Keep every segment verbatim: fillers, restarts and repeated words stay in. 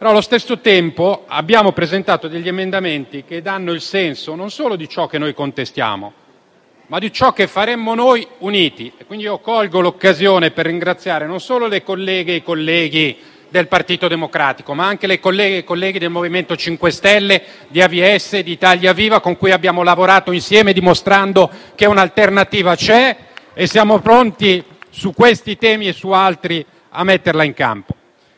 Però allo stesso tempo abbiamo presentato degli emendamenti che danno il senso non solo di ciò che noi contestiamo, ma di ciò che faremmo noi uniti. E quindi io colgo l'occasione per ringraziare non solo le colleghe e i colleghi del Partito Democratico, ma anche le colleghe e i colleghi del Movimento cinque Stelle, di A V S, di Italia Viva, con cui abbiamo lavorato insieme dimostrando che un'alternativa c'è e siamo pronti su questi temi e su altri a metterla in campo.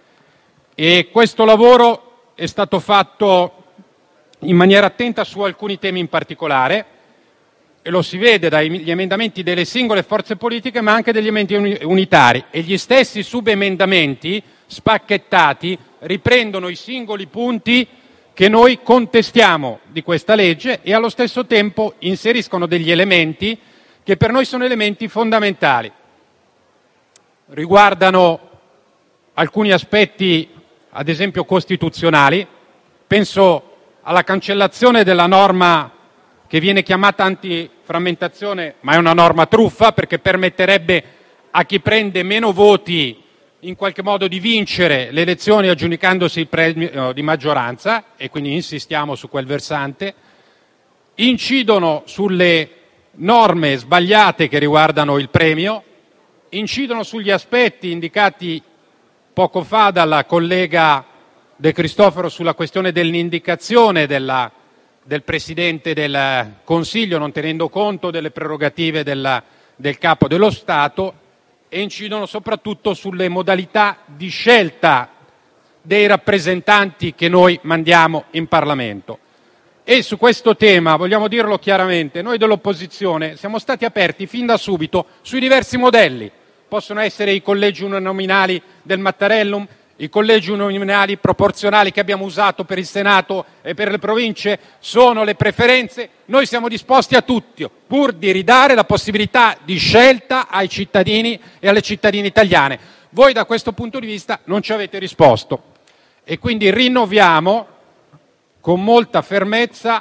E questo lavoro è stato fatto in maniera attenta su alcuni temi in particolare, e lo si vede dagli emendamenti delle singole forze politiche, ma anche degli emendamenti unitari, e gli stessi subemendamenti spacchettati riprendono i singoli punti che noi contestiamo di questa legge e allo stesso tempo inseriscono degli elementi che per noi sono elementi fondamentali. Riguardano alcuni aspetti, ad esempio costituzionali. Penso alla cancellazione della norma che viene chiamata antiframmentazione, ma è una norma truffa, perché permetterebbe a chi prende meno voti in qualche modo di vincere le elezioni aggiudicandosi il premio di maggioranza, e quindi insistiamo su quel versante. Incidono sulle norme sbagliate che riguardano il premio, incidono sugli aspetti indicati poco fa dalla collega De Cristofaro sulla questione dell'indicazione della del Presidente del Consiglio, non tenendo conto delle prerogative della, del Capo dello Stato, e incidono soprattutto sulle modalità di scelta dei rappresentanti che noi mandiamo in Parlamento. E su questo tema, vogliamo dirlo chiaramente, noi dell'opposizione siamo stati aperti fin da subito sui diversi modelli. Possono essere i collegi uninominali del Mattarellum, i collegi uninominali proporzionali che abbiamo usato per il Senato e per le province, sono le preferenze. Noi siamo disposti a tutto, pur di ridare la possibilità di scelta ai cittadini e alle cittadine italiane. Voi da questo punto di vista non ci avete risposto, e quindi rinnoviamo con molta fermezza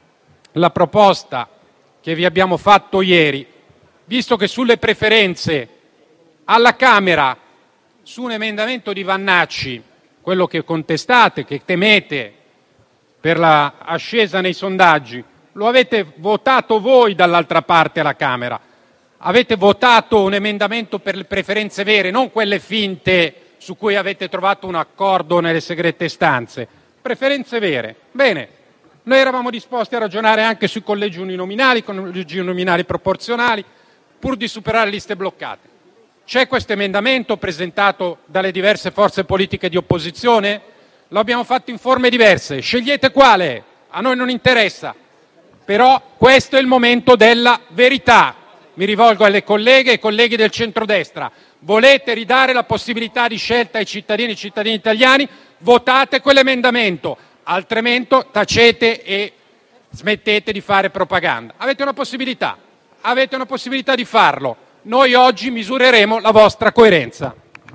la proposta che vi abbiamo fatto ieri, visto che sulle preferenze alla Camera, su un emendamento di Vannacci, quello che contestate, che temete per la ascesa nei sondaggi, lo avete votato voi dall'altra parte alla Camera. Avete votato un emendamento per le preferenze vere, non quelle finte su cui avete trovato un accordo nelle segrete stanze. Preferenze vere. Bene, noi eravamo disposti a ragionare anche sui collegi uninominali, collegi uninominali proporzionali, pur di superare liste bloccate. C'è questo emendamento presentato dalle diverse forze politiche di opposizione? Lo abbiamo fatto in forme diverse, scegliete quale, a noi non interessa, però questo è il momento della verità. Mi rivolgo alle colleghe e ai colleghi del centrodestra: volete ridare la possibilità di scelta ai cittadini e cittadini italiani? Votate quell'emendamento, altrimenti tacete e smettete di fare propaganda. Avete una possibilità, avete una possibilità di farlo. Noi oggi misureremo la vostra coerenza.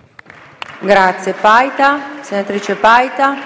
Grazie. Paita, senatrice Paita.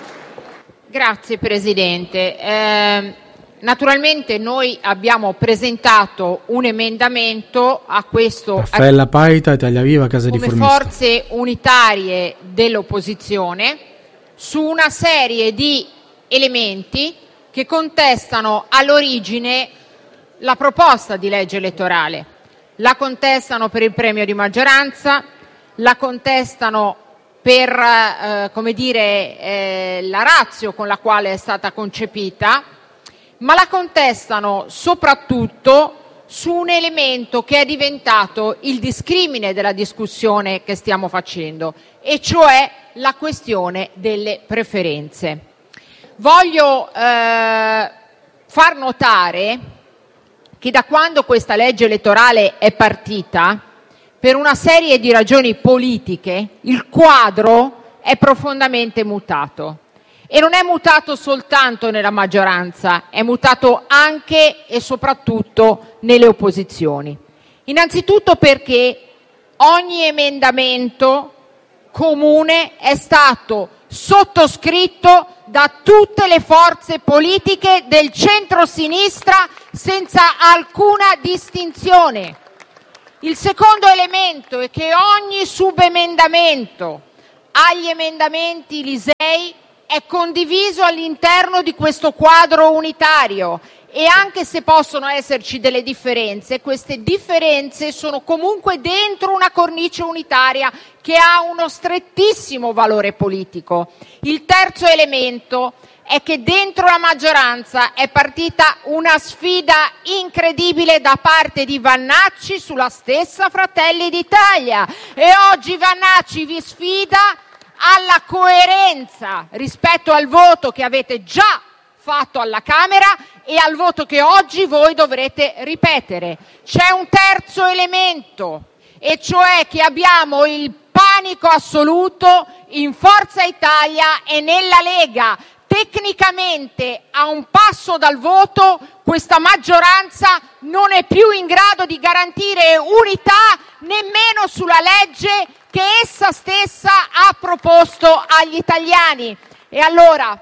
Grazie Presidente. Eh, naturalmente noi abbiamo presentato un emendamento a questo Raffaella Paita, Italia Viva, Casa come Riformista. forze unitarie dell'opposizione su una serie di elementi che contestano all'origine la proposta di legge elettorale. La contestano per il premio di maggioranza, la contestano per eh, come dire, eh, la ratio con la quale è stata concepita, ma la contestano soprattutto su un elemento che è diventato il discrimine della discussione che stiamo facendo, e cioè la questione delle preferenze. Voglio eh, far notare che da quando questa legge elettorale è partita, per una serie di ragioni politiche, il quadro è profondamente mutato. E non è mutato soltanto nella maggioranza, è mutato anche e soprattutto nelle opposizioni. Innanzitutto perché ogni emendamento comune è stato sottoscritto da tutte le forze politiche del centro-sinistra senza alcuna distinzione. Il secondo elemento è che ogni subemendamento agli emendamenti Lisei è condiviso all'interno di questo quadro unitario, e anche se possono esserci delle differenze, queste differenze sono comunque dentro una cornice unitaria che ha uno strettissimo valore politico. Il terzo elemento è che dentro la maggioranza è partita una sfida incredibile da parte di Vannacci sulla stessa Fratelli d'Italia, e oggi Vannacci vi sfida alla coerenza rispetto al voto che avete già fatto alla Camera e al voto che oggi voi dovrete ripetere. C'è un terzo elemento, e cioè che abbiamo il panico assoluto in Forza Italia e nella Lega. Tecnicamente, a un passo dal voto, questa maggioranza non è più in grado di garantire unità nemmeno sulla legge che essa stessa ha proposto agli italiani. E allora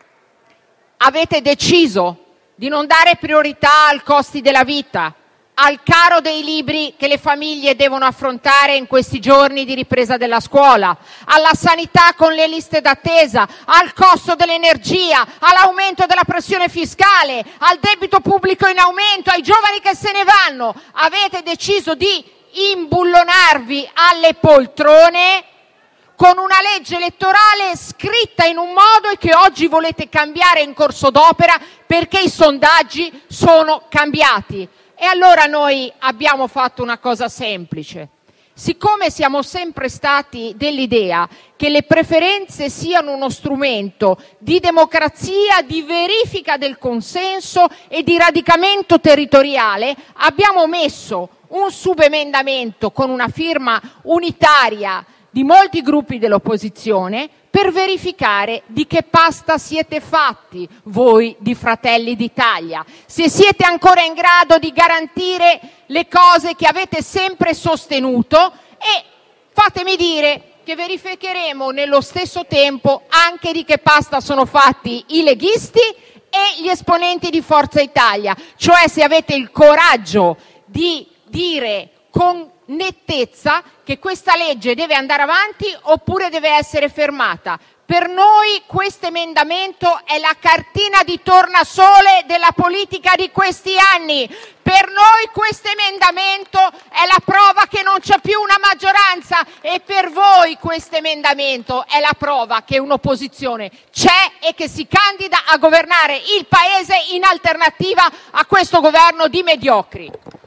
avete deciso di non dare priorità ai costi della vita, al caro dei libri che le famiglie devono affrontare in questi giorni di ripresa della scuola, alla sanità con le liste d'attesa, al costo dell'energia, all'aumento della pressione fiscale, al debito pubblico in aumento, ai giovani che se ne vanno. Avete deciso di imbullonarvi alle poltrone con una legge elettorale scritta in un modo e che oggi volete cambiare in corso d'opera perché i sondaggi sono cambiati. E allora noi abbiamo fatto una cosa semplice. Siccome siamo sempre stati dell'idea che le preferenze siano uno strumento di democrazia, di verifica del consenso e di radicamento territoriale, abbiamo messo un subemendamento con una firma unitaria di molti gruppi dell'opposizione per verificare di che pasta siete fatti voi di Fratelli d'Italia, se siete ancora in grado di garantire le cose che avete sempre sostenuto, e fatemi dire che verificheremo nello stesso tempo anche di che pasta sono fatti i leghisti e gli esponenti di Forza Italia, cioè se avete il coraggio di dire con nettezza che questa legge deve andare avanti oppure deve essere fermata. Per noi questo emendamento è la cartina di tornasole della politica di questi anni. Per noi questo emendamento è la prova che non c'è più una maggioranza, e per voi questo emendamento è la prova che un'opposizione c'è e che si candida a governare il Paese in alternativa a questo governo di mediocri.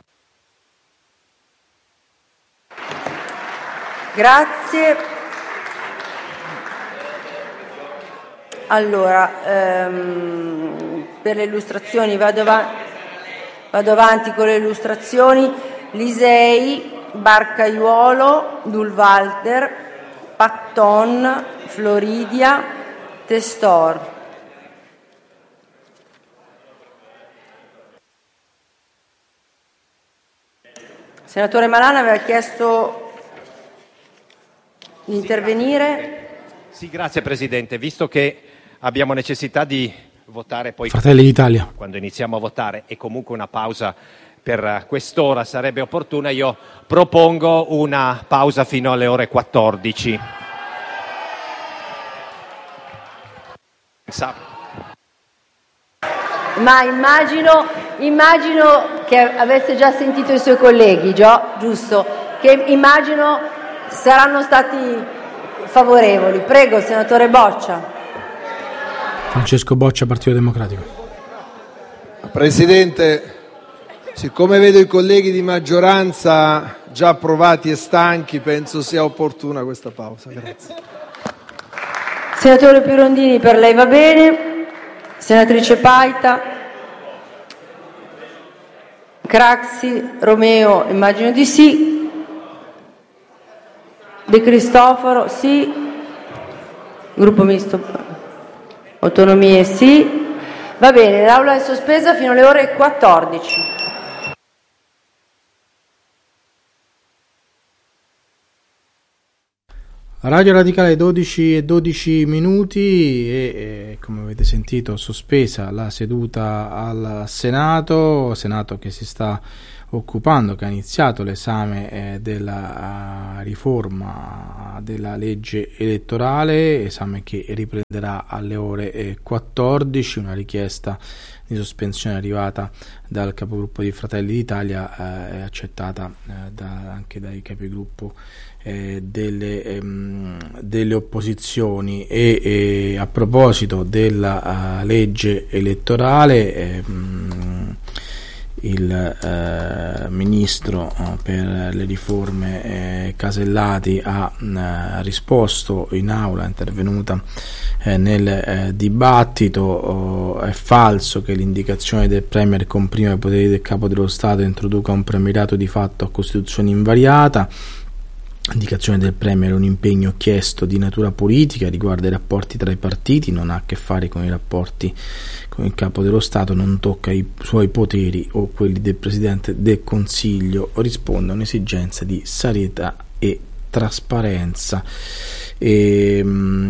Grazie. Allora, ehm, per le illustrazioni vado, av- vado avanti con le illustrazioni. Lisei, Barcaiuolo, Dulwalder, Patton, Floridia, Testor. Senatore Malan aveva chiesto di intervenire. Sì, grazie Presidente. Visto che abbiamo necessità di votare poi Fratelli d'Italia, quando iniziamo a votare, e comunque una pausa per quest'ora sarebbe opportuna, io propongo una pausa fino alle ore quattordici. Ma immagino, immagino che avesse già sentito i suoi colleghi, giusto? Che immagino saranno stati favorevoli. Prego, senatore Boccia. Francesco Boccia, Partito Democratico. Presidente, siccome vedo i colleghi di maggioranza già provati e stanchi, penso sia opportuna questa pausa. Grazie. Senatore Pirondini, per lei va bene. Senatrice Paita. Craxi, Romeo, immagino di sì. De Cristofaro, sì. Gruppo misto, autonomie, sì. Va bene, l'aula è sospesa fino alle ore quattordici. Radio Radicale dodici e dodici minuti e, e come avete sentito sospesa la seduta al Senato, Senato che si sta occupando, che ha iniziato l'esame eh, della uh, riforma della legge elettorale, esame che riprenderà alle ore eh, quattordici. Una richiesta di sospensione arrivata dal capogruppo di Fratelli d'Italia eh, è accettata eh, da, anche dai capigruppo eh, delle, ehm, delle opposizioni. E, e a proposito della uh, legge elettorale, ehm, il eh, ministro eh, per le riforme eh, Casellati ha eh, risposto in aula, è intervenuta eh, nel eh, dibattito. Oh, è falso che l'indicazione del Premier comprima i poteri del Capo dello Stato e introduca un premierato di fatto a Costituzione invariata. L'indicazione del Premier è un impegno chiesto di natura politica, riguarda i rapporti tra i partiti, non ha a che fare con i rapporti con il Capo dello Stato, non tocca i suoi poteri o quelli del Presidente del Consiglio, risponde a un'esigenza di serietà e trasparenza. E,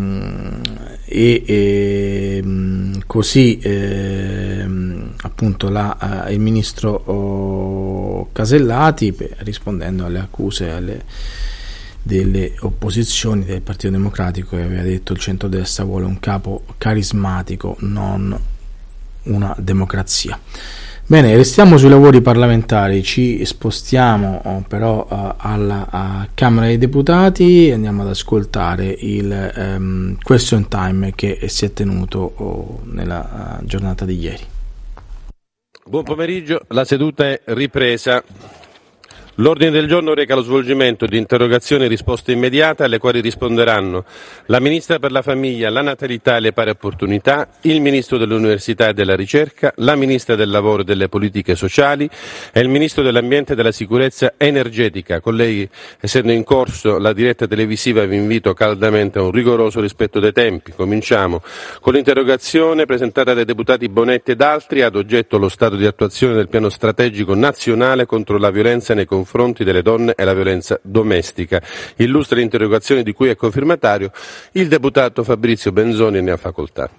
e, e così eh, appunto la, eh, il ministro oh, Casellati, rispondendo alle accuse alle delle opposizioni del Partito Democratico, che aveva detto il centrodestra vuole un capo carismatico, non una democrazia. Bene, restiamo sui lavori parlamentari, ci spostiamo oh, però uh, alla uh, Camera dei Deputati e andiamo ad ascoltare il um, question time che si è tenuto oh, nella uh, giornata di ieri. Buon pomeriggio, la seduta è ripresa. L'ordine del giorno reca lo svolgimento di interrogazioni e risposte immediate alle quali risponderanno la Ministra per la Famiglia, la Natalità e le Pari Opportunità, il Ministro dell'Università e della Ricerca, la Ministra del Lavoro e delle Politiche Sociali e il Ministro dell'Ambiente e della Sicurezza Energetica. Colleghi, essendo in corso la diretta televisiva, vi invito caldamente a un rigoroso rispetto dei tempi. Cominciamo con l'interrogazione presentata dai deputati Bonetti ed altri, ad oggetto lo stato di attuazione del piano strategico nazionale contro la violenza nei confronti confronti delle donne e la violenza domestica. Illustra l'interrogazione di cui è cofirmatario il deputato Fabrizio Benzoni, ne ha facoltà.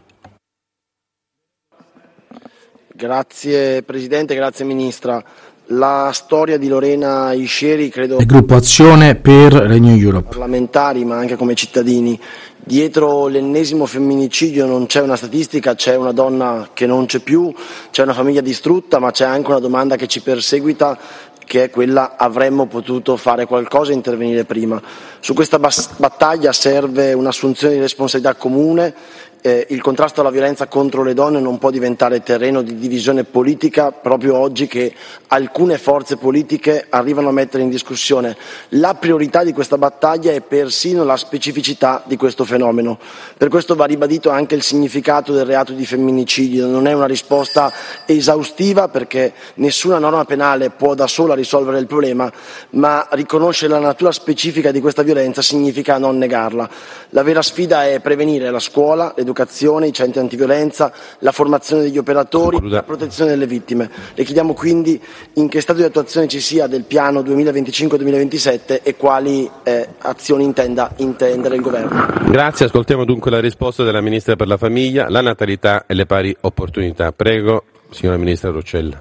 Grazie Presidente, grazie Ministra. La storia di Lorena Iscieri, credo, il gruppo Azione per Renew Europe, parlamentari ma anche come cittadini, dietro l'ennesimo femminicidio non c'è una statistica, c'è una donna che non c'è più, c'è una famiglia distrutta, ma c'è anche una domanda che ci perseguita, che è quella: avremmo potuto fare qualcosa e intervenire prima. Su questa bas- battaglia serve un'assunzione di responsabilità comune. Eh, il contrasto alla violenza contro le donne non può diventare terreno di divisione politica, proprio oggi che alcune forze politiche arrivano a mettere in discussione la priorità di questa battaglia e persino la specificità di questo fenomeno. Per questo va ribadito anche il significato del reato di femminicidio. Non è una risposta esaustiva, perché nessuna norma penale può da sola risolvere il problema, ma riconoscere la natura specifica di questa violenza significa non negarla. La vera sfida è prevenire la scuola, l'educazione, i centri antiviolenza, la formazione degli operatori, la protezione delle vittime. Le chiediamo quindi in che stato di attuazione ci sia del piano duemilaventicinque duemilaventisette e quali eh, azioni intenda intendere il Governo. Grazie, ascoltiamo dunque la risposta della Ministra per la Famiglia, la Natalità e le Pari Opportunità. Prego, signora Ministra Roccella.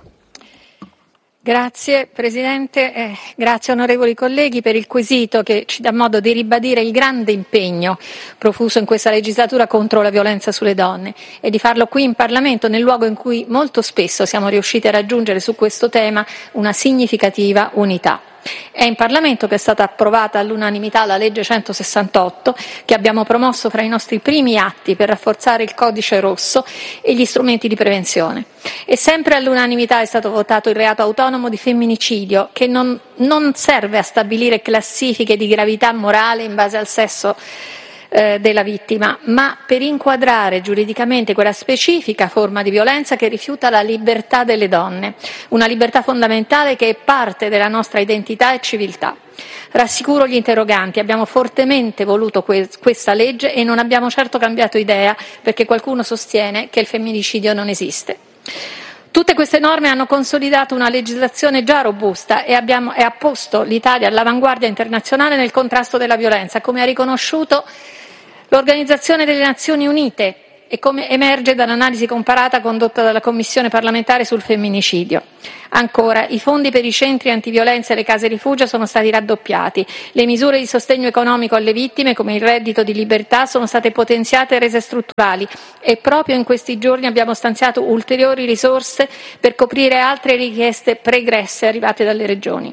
Grazie Presidente, eh, grazie onorevoli colleghi per il quesito che ci dà modo di ribadire il grande impegno profuso in questa legislatura contro la violenza sulle donne e di farlo qui in Parlamento, nel luogo in cui molto spesso siamo riusciti a raggiungere su questo tema una significativa unità. È in Parlamento che è stata approvata all'unanimità la legge centosessantotto, che abbiamo promosso fra i nostri primi atti per rafforzare il codice rosso e gli strumenti di prevenzione. E sempre all'unanimità è stato votato il reato autonomo di femminicidio, che non, non serve a stabilire classifiche di gravità morale in base al sesso eh, della vittima, ma per inquadrare giuridicamente quella specifica forma di violenza che rifiuta la libertà delle donne, una libertà fondamentale che è parte della nostra identità e civiltà. Rassicuro gli interroganti, abbiamo fortemente voluto que- questa legge e non abbiamo certo cambiato idea perché qualcuno sostiene che il femminicidio non esiste. Tutte queste norme hanno consolidato una legislazione già robusta e, abbiamo, e ha posto l'Italia all'avanguardia internazionale nel contrasto della violenza, come ha riconosciuto l'Organizzazione delle Nazioni Unite e come emerge dall'analisi comparata condotta dalla Commissione parlamentare sul femminicidio. Ancora, i fondi per i centri antiviolenza e le case rifugio sono stati raddoppiati, le misure di sostegno economico alle vittime, come il reddito di libertà, sono state potenziate e rese strutturali e proprio in questi giorni abbiamo stanziato ulteriori risorse per coprire altre richieste pregresse arrivate dalle regioni.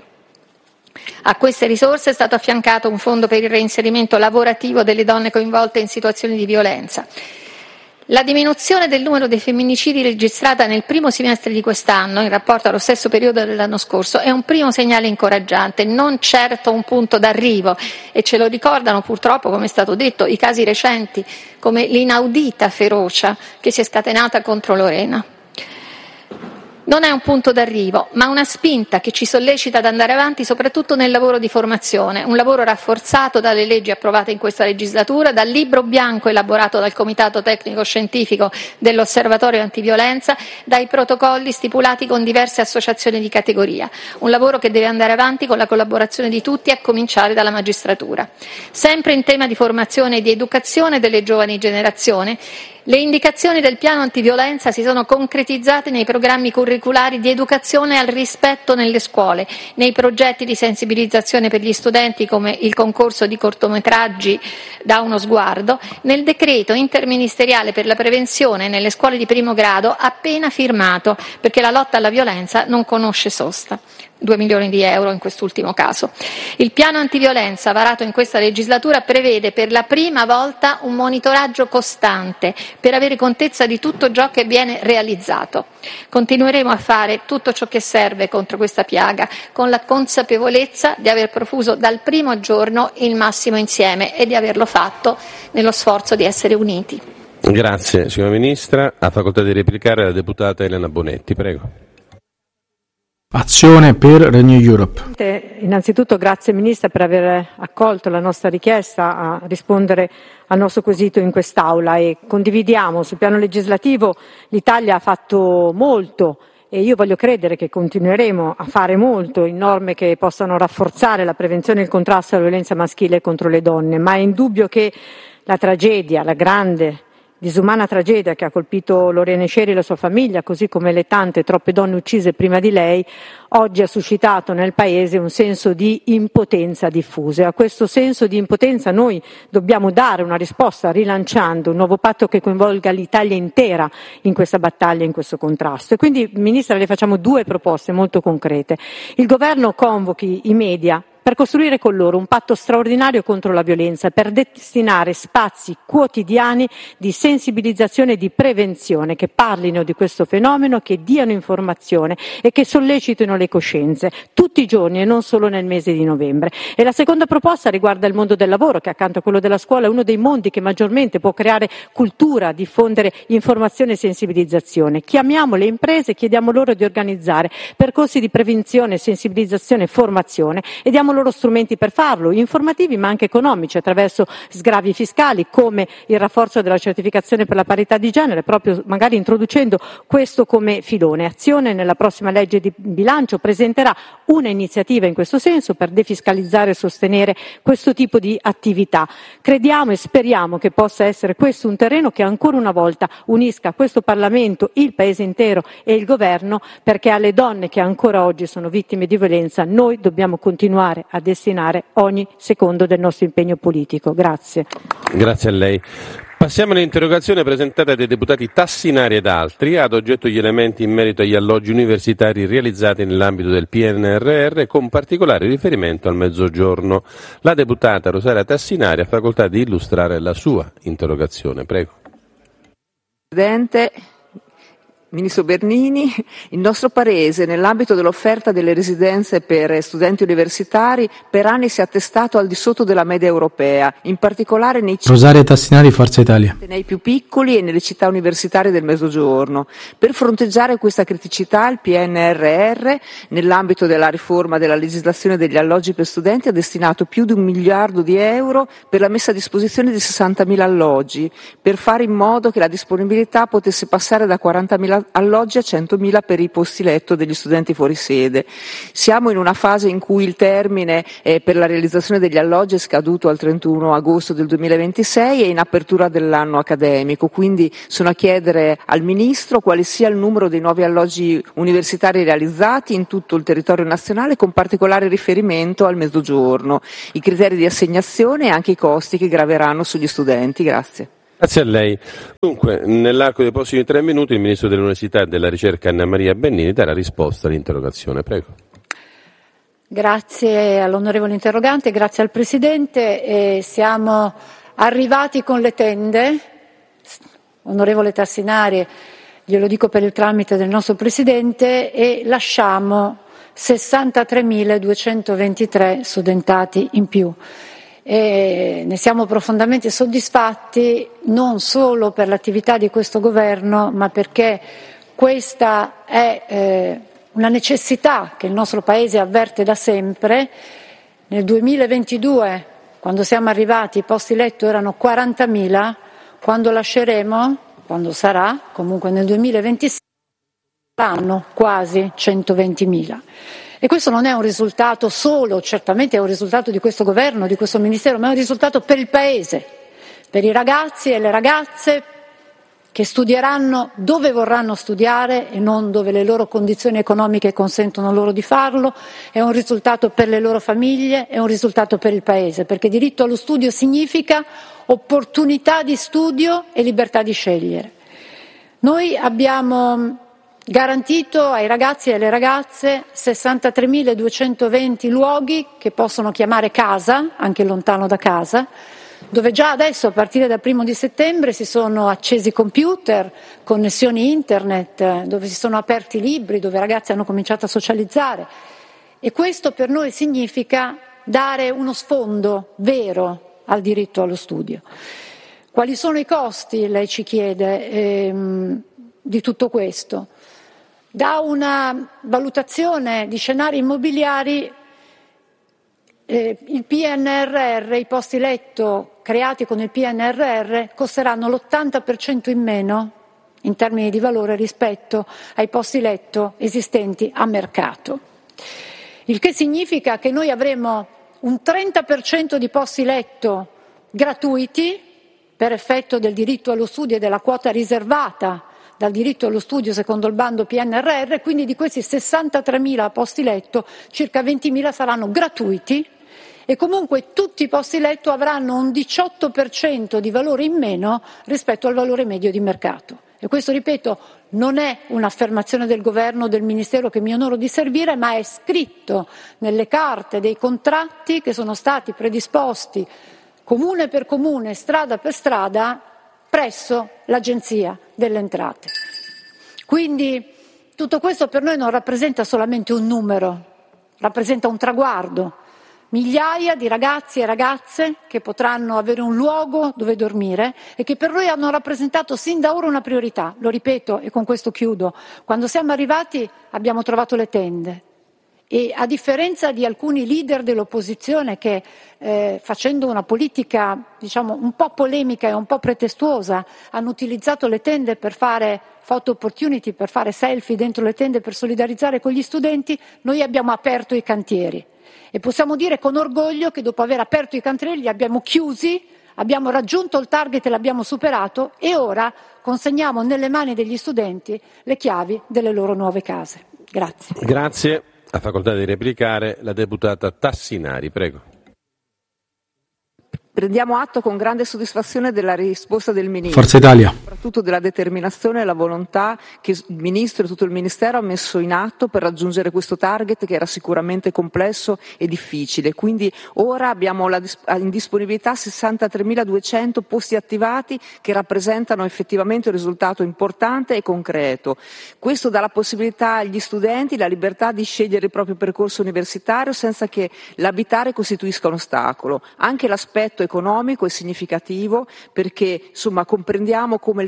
A queste risorse è stato affiancato un fondo per il reinserimento lavorativo delle donne coinvolte in situazioni di violenza. La diminuzione del numero dei femminicidi registrata nel primo semestre di quest'anno, in rapporto allo stesso periodo dell'anno scorso, è un primo segnale incoraggiante, non certo un punto d'arrivo, e ce lo ricordano purtroppo, come è stato detto, i casi recenti, come l'inaudita ferocia che si è scatenata contro Lorena. Non è un punto d'arrivo, ma una spinta che ci sollecita ad andare avanti soprattutto nel lavoro di formazione, un lavoro rafforzato dalle leggi approvate in questa legislatura, dal libro bianco elaborato dal Comitato Tecnico Scientifico dell'Osservatorio Antiviolenza, dai protocolli stipulati con diverse associazioni di categoria. Un lavoro che deve andare avanti con la collaborazione di tutti, a cominciare dalla magistratura. Sempre in tema di formazione e di educazione delle giovani generazioni, le indicazioni del piano antiviolenza si sono concretizzate nei programmi curriculari di educazione al rispetto nelle scuole, nei progetti di sensibilizzazione per gli studenti come il concorso di cortometraggi Da uno sguardo, nel decreto interministeriale per la prevenzione nelle scuole di primo grado appena firmato, perché la lotta alla violenza non conosce sosta. due milioni di euro in quest'ultimo caso. Il piano antiviolenza varato in questa legislatura prevede per la prima volta un monitoraggio costante per avere contezza di tutto ciò che viene realizzato. Continueremo a fare tutto ciò che serve contro questa piaga, con la consapevolezza di aver profuso dal primo giorno il massimo insieme e di averlo fatto nello sforzo di essere uniti. Grazie, signora Ministra. Ha facoltà di replicare la deputata Elena Bonetti. Prego. Azione per Renew Europe. Innanzitutto grazie Ministra per aver accolto la nostra richiesta a rispondere al nostro quesito in quest'Aula, e condividiamo sul piano legislativo l'Italia ha fatto molto e io voglio credere che continueremo a fare molto in norme che possano rafforzare la prevenzione e il contrasto alla violenza maschile contro le donne, ma è indubbio che la tragedia, la grande disumana tragedia che ha colpito Lorena Ceri e la sua famiglia, così come le tante troppe donne uccise prima di lei, oggi ha suscitato nel Paese un senso di impotenza diffuso. E a questo senso di impotenza noi dobbiamo dare una risposta rilanciando un nuovo patto che coinvolga l'Italia intera in questa battaglia, in questo contrasto. E quindi, Ministra, le facciamo due proposte molto concrete. Il Governo convochi i media per costruire con loro un patto straordinario contro la violenza, per destinare spazi quotidiani di sensibilizzazione e di prevenzione che parlino di questo fenomeno, che diano informazione e che sollecitino le coscienze tutti i giorni e non solo nel mese di novembre. E la seconda proposta riguarda il mondo del lavoro, che accanto a quello della scuola è uno dei mondi che maggiormente può creare cultura, diffondere informazione e sensibilizzazione. Chiamiamo le imprese, chiediamo loro di organizzare percorsi di prevenzione, sensibilizzazione e formazione e diamo loro strumenti per farlo, informativi ma anche economici, attraverso sgravi fiscali come il rafforzo della certificazione per la parità di genere, proprio magari introducendo questo come filone. Azione nella prossima legge di bilancio presenterà una iniziativa in questo senso per defiscalizzare e sostenere questo tipo di attività. Crediamo e speriamo che possa essere questo un terreno che ancora una volta unisca questo Parlamento, il Paese intero e il Governo, perché alle donne che ancora oggi sono vittime di violenza noi dobbiamo continuare a destinare ogni secondo del nostro impegno politico. Grazie. Grazie a lei. Passiamo all'interrogazione presentata dai deputati Tassinari ed altri, ad oggetto gli elementi in merito agli alloggi universitari realizzati nell'ambito del P N R R, con particolare riferimento al Mezzogiorno. La deputata Rosaria Tassinari ha facoltà di illustrare la sua interrogazione. Prego. Presidente, Ministro Bernini, il nostro Paese, nell'ambito dell'offerta delle residenze per studenti universitari, per anni si è attestato al di sotto della media europea, in particolare nei Rosaria Tassinari, Forza Italia. nei più piccoli e nelle città universitarie del Mezzogiorno. Per fronteggiare questa criticità, il P N R R, nell'ambito della riforma della legislazione degli alloggi per studenti, ha destinato più di un miliardo di euro per la messa a disposizione di sessantamila alloggi, per fare in modo che la disponibilità potesse passare da quarantamila alloggi a centomila per i posti letto degli studenti fuori sede. Siamo in una fase in cui il termine eh, per la realizzazione degli alloggi è scaduto al trentuno agosto del duemilaventisei e in apertura dell'anno accademico, quindi sono a chiedere al Ministro quale sia il numero dei nuovi alloggi universitari realizzati in tutto il territorio nazionale, con particolare riferimento al Mezzogiorno, i criteri di assegnazione e anche i costi che graveranno sugli studenti. Grazie. Grazie a lei. Dunque, nell'arco dei prossimi tre minuti il Ministro dell'Università e della Ricerca Anna Maria Bernini darà risposta all'interrogazione. Prego. Grazie all'onorevole interrogante, grazie al Presidente. Eh, siamo arrivati con le tende, onorevole Tassinari, glielo dico per il tramite del nostro Presidente, e lasciamo sessantatremiladuecentoventitré studentati in più. E ne siamo profondamente soddisfatti, non solo per l'attività di questo Governo, ma perché questa è eh, una necessità che il nostro Paese avverte da sempre. Nel duemilaventidue, quando siamo arrivati, i posti letto erano quarantamila, quando lasceremo, quando sarà, comunque nel duemilaventisei, saranno quasi centoventimila. E questo non è un risultato solo, certamente è un risultato di questo Governo, di questo Ministero, ma è un risultato per il Paese, per i ragazzi e le ragazze che studieranno dove vorranno studiare e non dove le loro condizioni economiche consentono loro di farlo. È un risultato per le loro famiglie, è un risultato per il Paese, perché diritto allo studio significa opportunità di studio e libertà di scegliere. Noi abbiamo garantito ai ragazzi e alle ragazze sessantatremiladuecentoventi luoghi che possono chiamare casa, anche lontano da casa, dove già adesso, a partire dal primo di settembre, si sono accesi computer, connessioni internet, dove si sono aperti libri, dove i ragazzi hanno cominciato a socializzare. E questo per noi significa dare uno sfondo vero al diritto allo studio. Quali sono i costi, lei ci chiede, ehm, di tutto questo? Da una valutazione di scenari immobiliari, eh, il P N R R, i posti letto creati con il P N R R costeranno l'ottanta per cento in meno in termini di valore rispetto ai posti letto esistenti a mercato. Il che significa che noi avremo un trenta per cento di posti letto gratuiti per effetto del diritto allo studio e della quota riservata dal diritto allo studio secondo il bando P N R R, quindi di questi sessantatremila posti letto circa ventimila saranno gratuiti e comunque tutti i posti letto avranno un diciotto per cento di valore in meno rispetto al valore medio di mercato. E questo, ripeto, non è un'affermazione del Governo o del Ministero che mi onoro di servire, ma è scritto nelle carte dei contratti che sono stati predisposti comune per comune, strada per strada, presso l'Agenzia delle Entrate. Quindi tutto questo per noi non rappresenta solamente un numero, rappresenta un traguardo. Migliaia di ragazzi e ragazze che potranno avere un luogo dove dormire e che per noi hanno rappresentato sin da ora una priorità. Lo ripeto e con questo chiudo. Quando siamo arrivati abbiamo trovato le tende. E a differenza di alcuni leader dell'opposizione che eh, facendo una politica diciamo un po' polemica e un po' pretestuosa hanno utilizzato le tende per fare photo opportunity, per fare selfie dentro le tende per solidarizzare con gli studenti, noi abbiamo aperto i cantieri e possiamo dire con orgoglio che dopo aver aperto i cantieri li abbiamo chiusi, abbiamo raggiunto il target e l'abbiamo superato e ora consegniamo nelle mani degli studenti le chiavi delle loro nuove case. Grazie. Grazie. Ha facoltà di replicare la deputata Tassinari, prego. Prendiamo atto con grande soddisfazione della risposta del Ministro. Forza Italia. Soprattutto della determinazione e la volontà che il Ministro e tutto il Ministero ha messo in atto per raggiungere questo target che era sicuramente complesso e difficile. Quindi ora abbiamo la, in disponibilità sessantatremiladuecento posti attivati che rappresentano effettivamente un risultato importante e concreto. Questo dà la possibilità agli studenti la libertà di scegliere il proprio percorso universitario senza che l'abitare costituisca un ostacolo. Anche l'aspetto economico è significativo perché insomma comprendiamo come il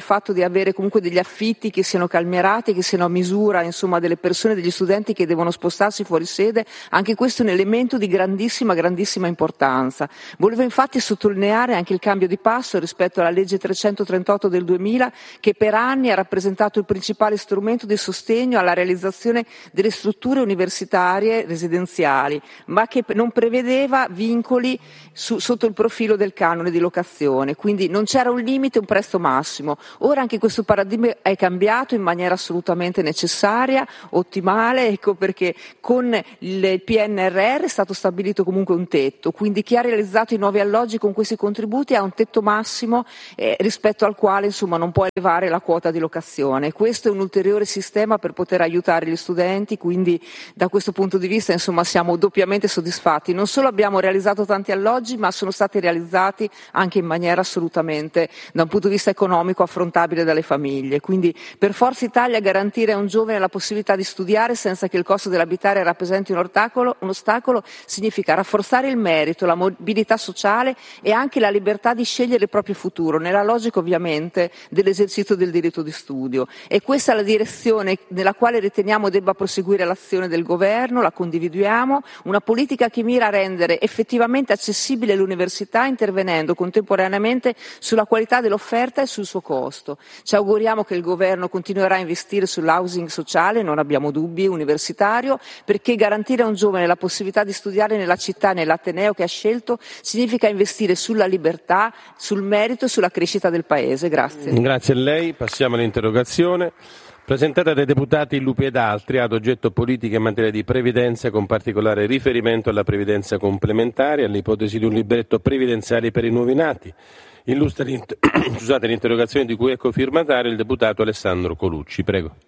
fatto di avere comunque degli affitti che siano calmierati, che siano a misura insomma delle persone, degli studenti che devono spostarsi fuori sede, anche questo è un elemento di grandissima, grandissima importanza. Volevo infatti sottolineare anche il cambio di passo rispetto alla legge trecentotrentotto del duemila, che per anni ha rappresentato il principale strumento di sostegno alla realizzazione delle strutture universitarie residenziali, ma che non prevedeva vincoli su, sotto il profilo del canone di locazione, quindi non c'era un limite, un prezzo massimo. Ora anche questo paradigma è cambiato in maniera assolutamente necessaria, ottimale, ecco perché con il P N R R è stato stabilito comunque un tetto, quindi chi ha realizzato i nuovi alloggi con questi contributi ha un tetto massimo eh, rispetto al quale insomma non può elevare la quota di locazione. Questo è un ulteriore sistema per poter aiutare gli studenti, quindi da questo punto di vista insomma siamo doppiamente soddisfatti. Non solo abbiamo realizzato tanti alloggi, ma sono stati realizzati anche in maniera assolutamente da un punto di vista economico affrontabile dalle famiglie. Quindi per Forza Italia garantire a un giovane la possibilità di studiare senza che il costo dell'abitare rappresenti un ostacolo, un ostacolo significa rafforzare il merito, la mobilità sociale e anche la libertà di scegliere il proprio futuro, nella logica ovviamente dell'esercizio del diritto di studio. E questa è la direzione nella quale riteniamo debba proseguire l'azione del governo, la condividiamo, una politica che mira a rendere effettivamente accessibile l'università intervenendo contemporaneamente sulla qualità dell'offerta e sul suo costo. Ci auguriamo che il governo continuerà a investire sull'housing sociale, non abbiamo dubbi, universitario, perché garantire a un giovane la possibilità di studiare nella città, nell'ateneo che ha scelto, significa investire sulla libertà, sul merito e sulla crescita del Paese. Grazie. Grazie a lei. Passiamo all'interrogazione. Presentata dai deputati Lupi ed altri, ad oggetto politica in materia di previdenza, con particolare riferimento alla previdenza complementare e all'ipotesi di un libretto previdenziale per i nuovi nati. Illustra l'int- scusate, l'interrogazione di cui è cofirmatario il deputato Alessandro Colucci. Prego.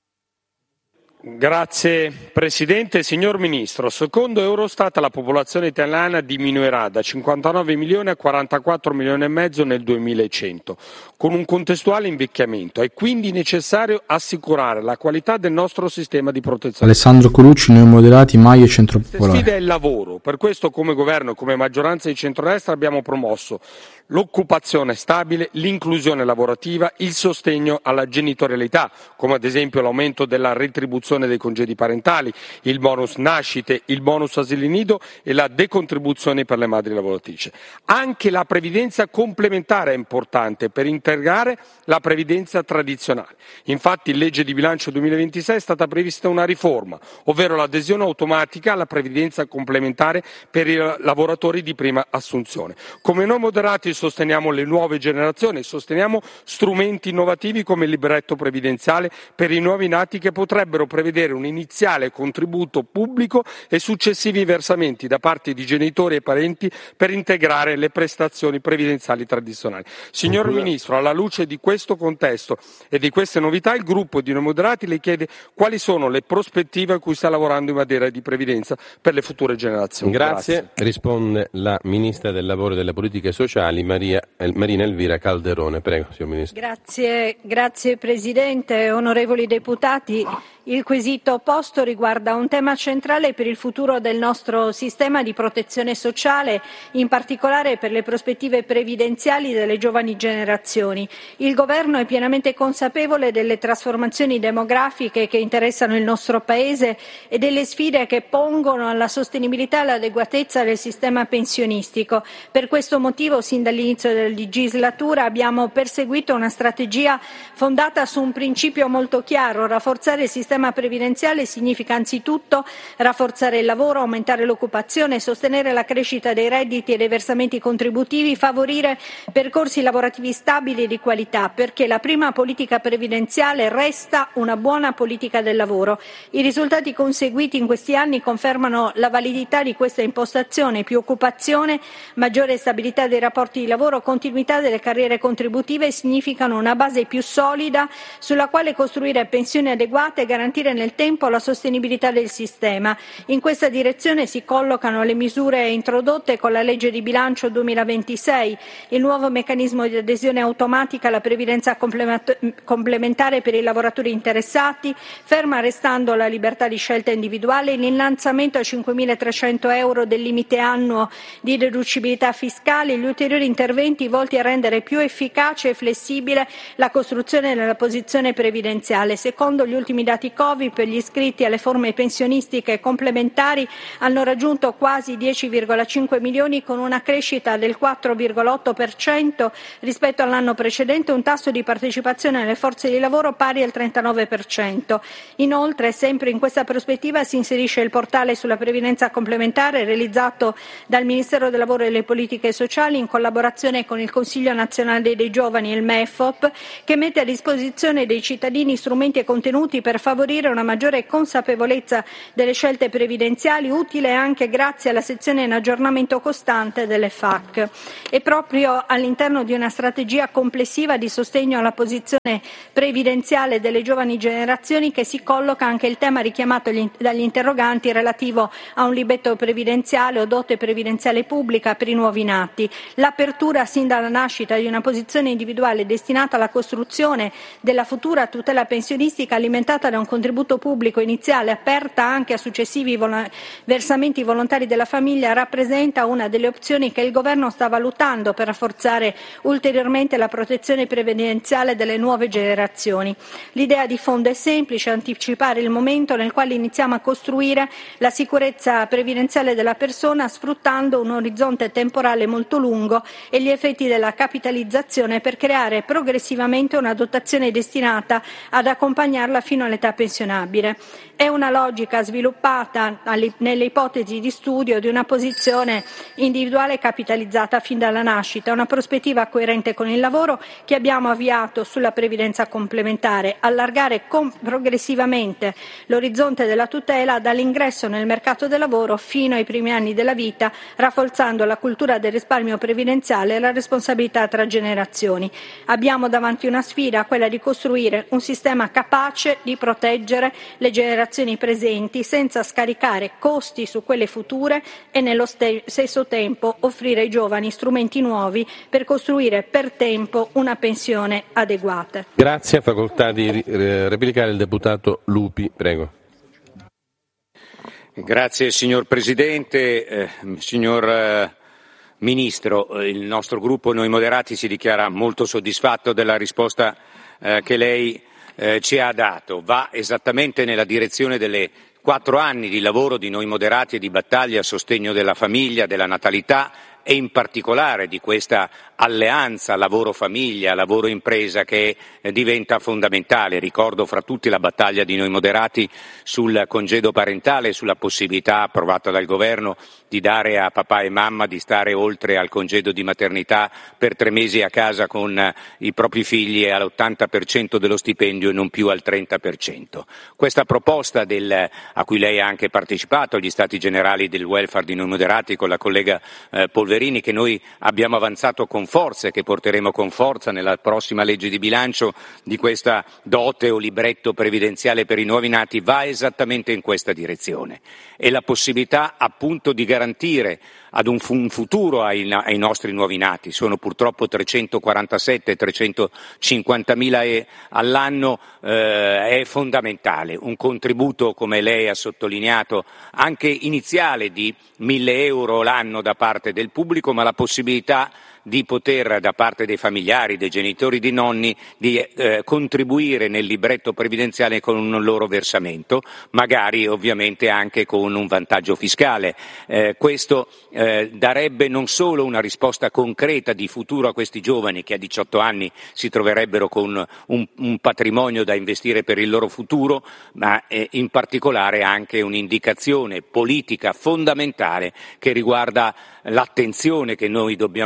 Grazie Presidente. Signor Ministro, secondo Eurostat la popolazione italiana diminuirà da cinquantanove milioni a quarantaquattro milioni e mezzo nel duemilacento, con un contestuale invecchiamento. È quindi necessario assicurare la qualità del nostro sistema di protezione. Alessandro Colucci, Noi Moderati, Maio e Centro Popolare. La sfida è il lavoro. Per questo come Governo e come maggioranza di centrodestra abbiamo promosso l'occupazione stabile, l'inclusione lavorativa, il sostegno alla genitorialità, come ad esempio l'aumento della retribuzione dei congedi parentali, il bonus nascite, il bonus asili nido e la decontribuzione per le madri lavoratrici. Anche la previdenza complementare è importante per integrare la previdenza tradizionale. Infatti in legge di bilancio duemilaventisei è stata prevista una riforma, ovvero l'adesione automatica alla previdenza complementare per i lavoratori di prima assunzione. Come Noi Moderati sosteniamo le nuove generazioni, sosteniamo strumenti innovativi come il libretto previdenziale per i nuovi nati che potrebbero prevedere un iniziale contributo pubblico e successivi versamenti da parte di genitori e parenti per integrare le prestazioni previdenziali tradizionali. Signor Ministro, alla luce di questo contesto e di queste novità, il gruppo di Noi Moderati le chiede quali sono le prospettive a cui sta lavorando in materia di previdenza per le future generazioni. Grazie. Grazie. Risponde la Ministra del Lavoro e delle Politiche Sociali, Maria, eh, Marina Elvira Calderone. Prego, signor Ministro. Grazie, grazie Presidente, onorevoli deputati. Il quesito posto riguarda un tema centrale per il futuro del nostro sistema di protezione sociale, in particolare per le prospettive previdenziali delle giovani generazioni. Il Governo è pienamente consapevole delle trasformazioni demografiche che interessano il nostro Paese e delle sfide che pongono alla sostenibilità e all'adeguatezza del sistema pensionistico. Per questo motivo, sin dall'inizio della legislatura, abbiamo perseguito una strategia fondata su un principio molto chiaro: rafforzare il sistema previdenziale significa anzitutto rafforzare il lavoro, aumentare l'occupazione, sostenere la crescita dei redditi e dei versamenti contributivi, favorire percorsi lavorativi stabili e di qualità, perché la prima politica previdenziale resta una buona politica del lavoro. I risultati conseguiti in questi anni confermano la validità di questa impostazione: più occupazione, maggiore stabilità dei rapporti di lavoro, continuità delle carriere contributive significano una base più solida sulla quale costruire pensioni adeguate e garantire garantire nel tempo la sostenibilità del sistema. In questa direzione si collocano le misure introdotte con la legge di bilancio duemilaventisei, il nuovo meccanismo di adesione automatica alla previdenza complementare per i lavoratori interessati, ferma restando la libertà di scelta individuale, l'innalzamento a cinquemilatrecento euro del limite annuo di deducibilità fiscale e gli ulteriori interventi volti a rendere più efficace e flessibile la costruzione della posizione previdenziale. Secondo gli ultimi dati Covid, per gli iscritti alle forme pensionistiche complementari hanno raggiunto quasi dieci virgola cinque milioni, con una crescita del quattro virgola otto per cento rispetto all'anno precedente, un tasso di partecipazione alle forze di lavoro pari al trentanove per cento. Inoltre, sempre in questa prospettiva, si inserisce il portale sulla previdenza complementare realizzato dal Ministero del Lavoro e delle Politiche Sociali in collaborazione con il Consiglio Nazionale dei Giovani e il M E F O P, che mette a disposizione dei cittadini strumenti e contenuti per favorire una maggiore consapevolezza delle scelte previdenziali, utile anche grazie alla sezione in aggiornamento costante delle F A C. E proprio all'interno di una strategia complessiva di sostegno alla posizione previdenziale delle giovani generazioni che si colloca anche il tema richiamato dagli interroganti relativo a un libretto previdenziale o dote previdenziale pubblica per i nuovi nati. L'apertura sin dalla nascita di una posizione individuale destinata alla costruzione della futura tutela pensionistica alimentata da un contributo pubblico iniziale aperta anche a successivi vol- versamenti volontari della famiglia rappresenta una delle opzioni che il Governo sta valutando per rafforzare ulteriormente la protezione previdenziale delle nuove generazioni. L'idea di fondo è semplice: anticipare il momento nel quale iniziamo a costruire la sicurezza previdenziale della persona, sfruttando un orizzonte temporale molto lungo e gli effetti della capitalizzazione per creare progressivamente una dotazione destinata ad accompagnarla fino all'età pensionabile. È una logica sviluppata nelle ipotesi di studio di una posizione individuale capitalizzata fin dalla nascita, una prospettiva coerente con il lavoro che abbiamo avviato sulla previdenza complementare: allargare com- progressivamente l'orizzonte della tutela dall'ingresso nel mercato del lavoro fino ai primi anni della vita, rafforzando la cultura del risparmio previdenziale e la responsabilità tra generazioni. Abbiamo davanti una sfida, quella di costruire un sistema capace di proteggere le generazioni presenti senza scaricare costi su quelle future e nello ste- stesso tempo offrire ai giovani strumenti nuovi per costruire per tempo una pensione adeguata. Grazie, facoltà di eh, replicare il deputato Lupi, prego. Grazie signor Presidente, eh, signor eh, Ministro, il nostro gruppo Noi Moderati si dichiara molto soddisfatto della risposta eh, che lei eh, ci ha dato. Va esattamente nella direzione delle quattro anni di lavoro di Noi Moderati e di battaglia a sostegno della famiglia, della natalità e in particolare di questa alleanza lavoro-famiglia, lavoro-impresa che eh, diventa fondamentale. Ricordo fra tutti la battaglia di Noi Moderati sul congedo parentale, sulla possibilità approvata dal Governo di dare a papà e mamma di stare oltre al congedo di maternità per tre mesi a casa con eh, i propri figli e all'ottanta per cento dello stipendio e non più al trenta per cento. Questa proposta del, a cui lei ha anche partecipato, agli Stati Generali del Welfare di Noi Moderati con la collega eh, Polverini, che noi abbiamo avanzato con forza e che porteremo con forza nella prossima legge di bilancio, di questa dote o libretto previdenziale per i nuovi nati, va esattamente in questa direzione. E la possibilità appunto di garantire ad un, un futuro ai, ai nostri nuovi nati, sono purtroppo trecentoquarantasette trecentocinquantamila all'anno, eh, è fondamentale. Un contributo, come lei ha sottolineato, anche iniziale di mille euro l'anno da parte del pubblico, ma la possibilità di poter, da parte dei familiari, dei genitori, di nonni, di eh, contribuire nel libretto previdenziale con un loro versamento, magari ovviamente anche con un vantaggio fiscale. Eh, questo eh, darebbe non solo una risposta concreta di futuro a questi giovani che a diciotto anni si troverebbero con un, un patrimonio da investire per il loro futuro, ma eh, in particolare anche un'indicazione politica fondamentale che riguarda l'attenzione che noi dobbiamo avere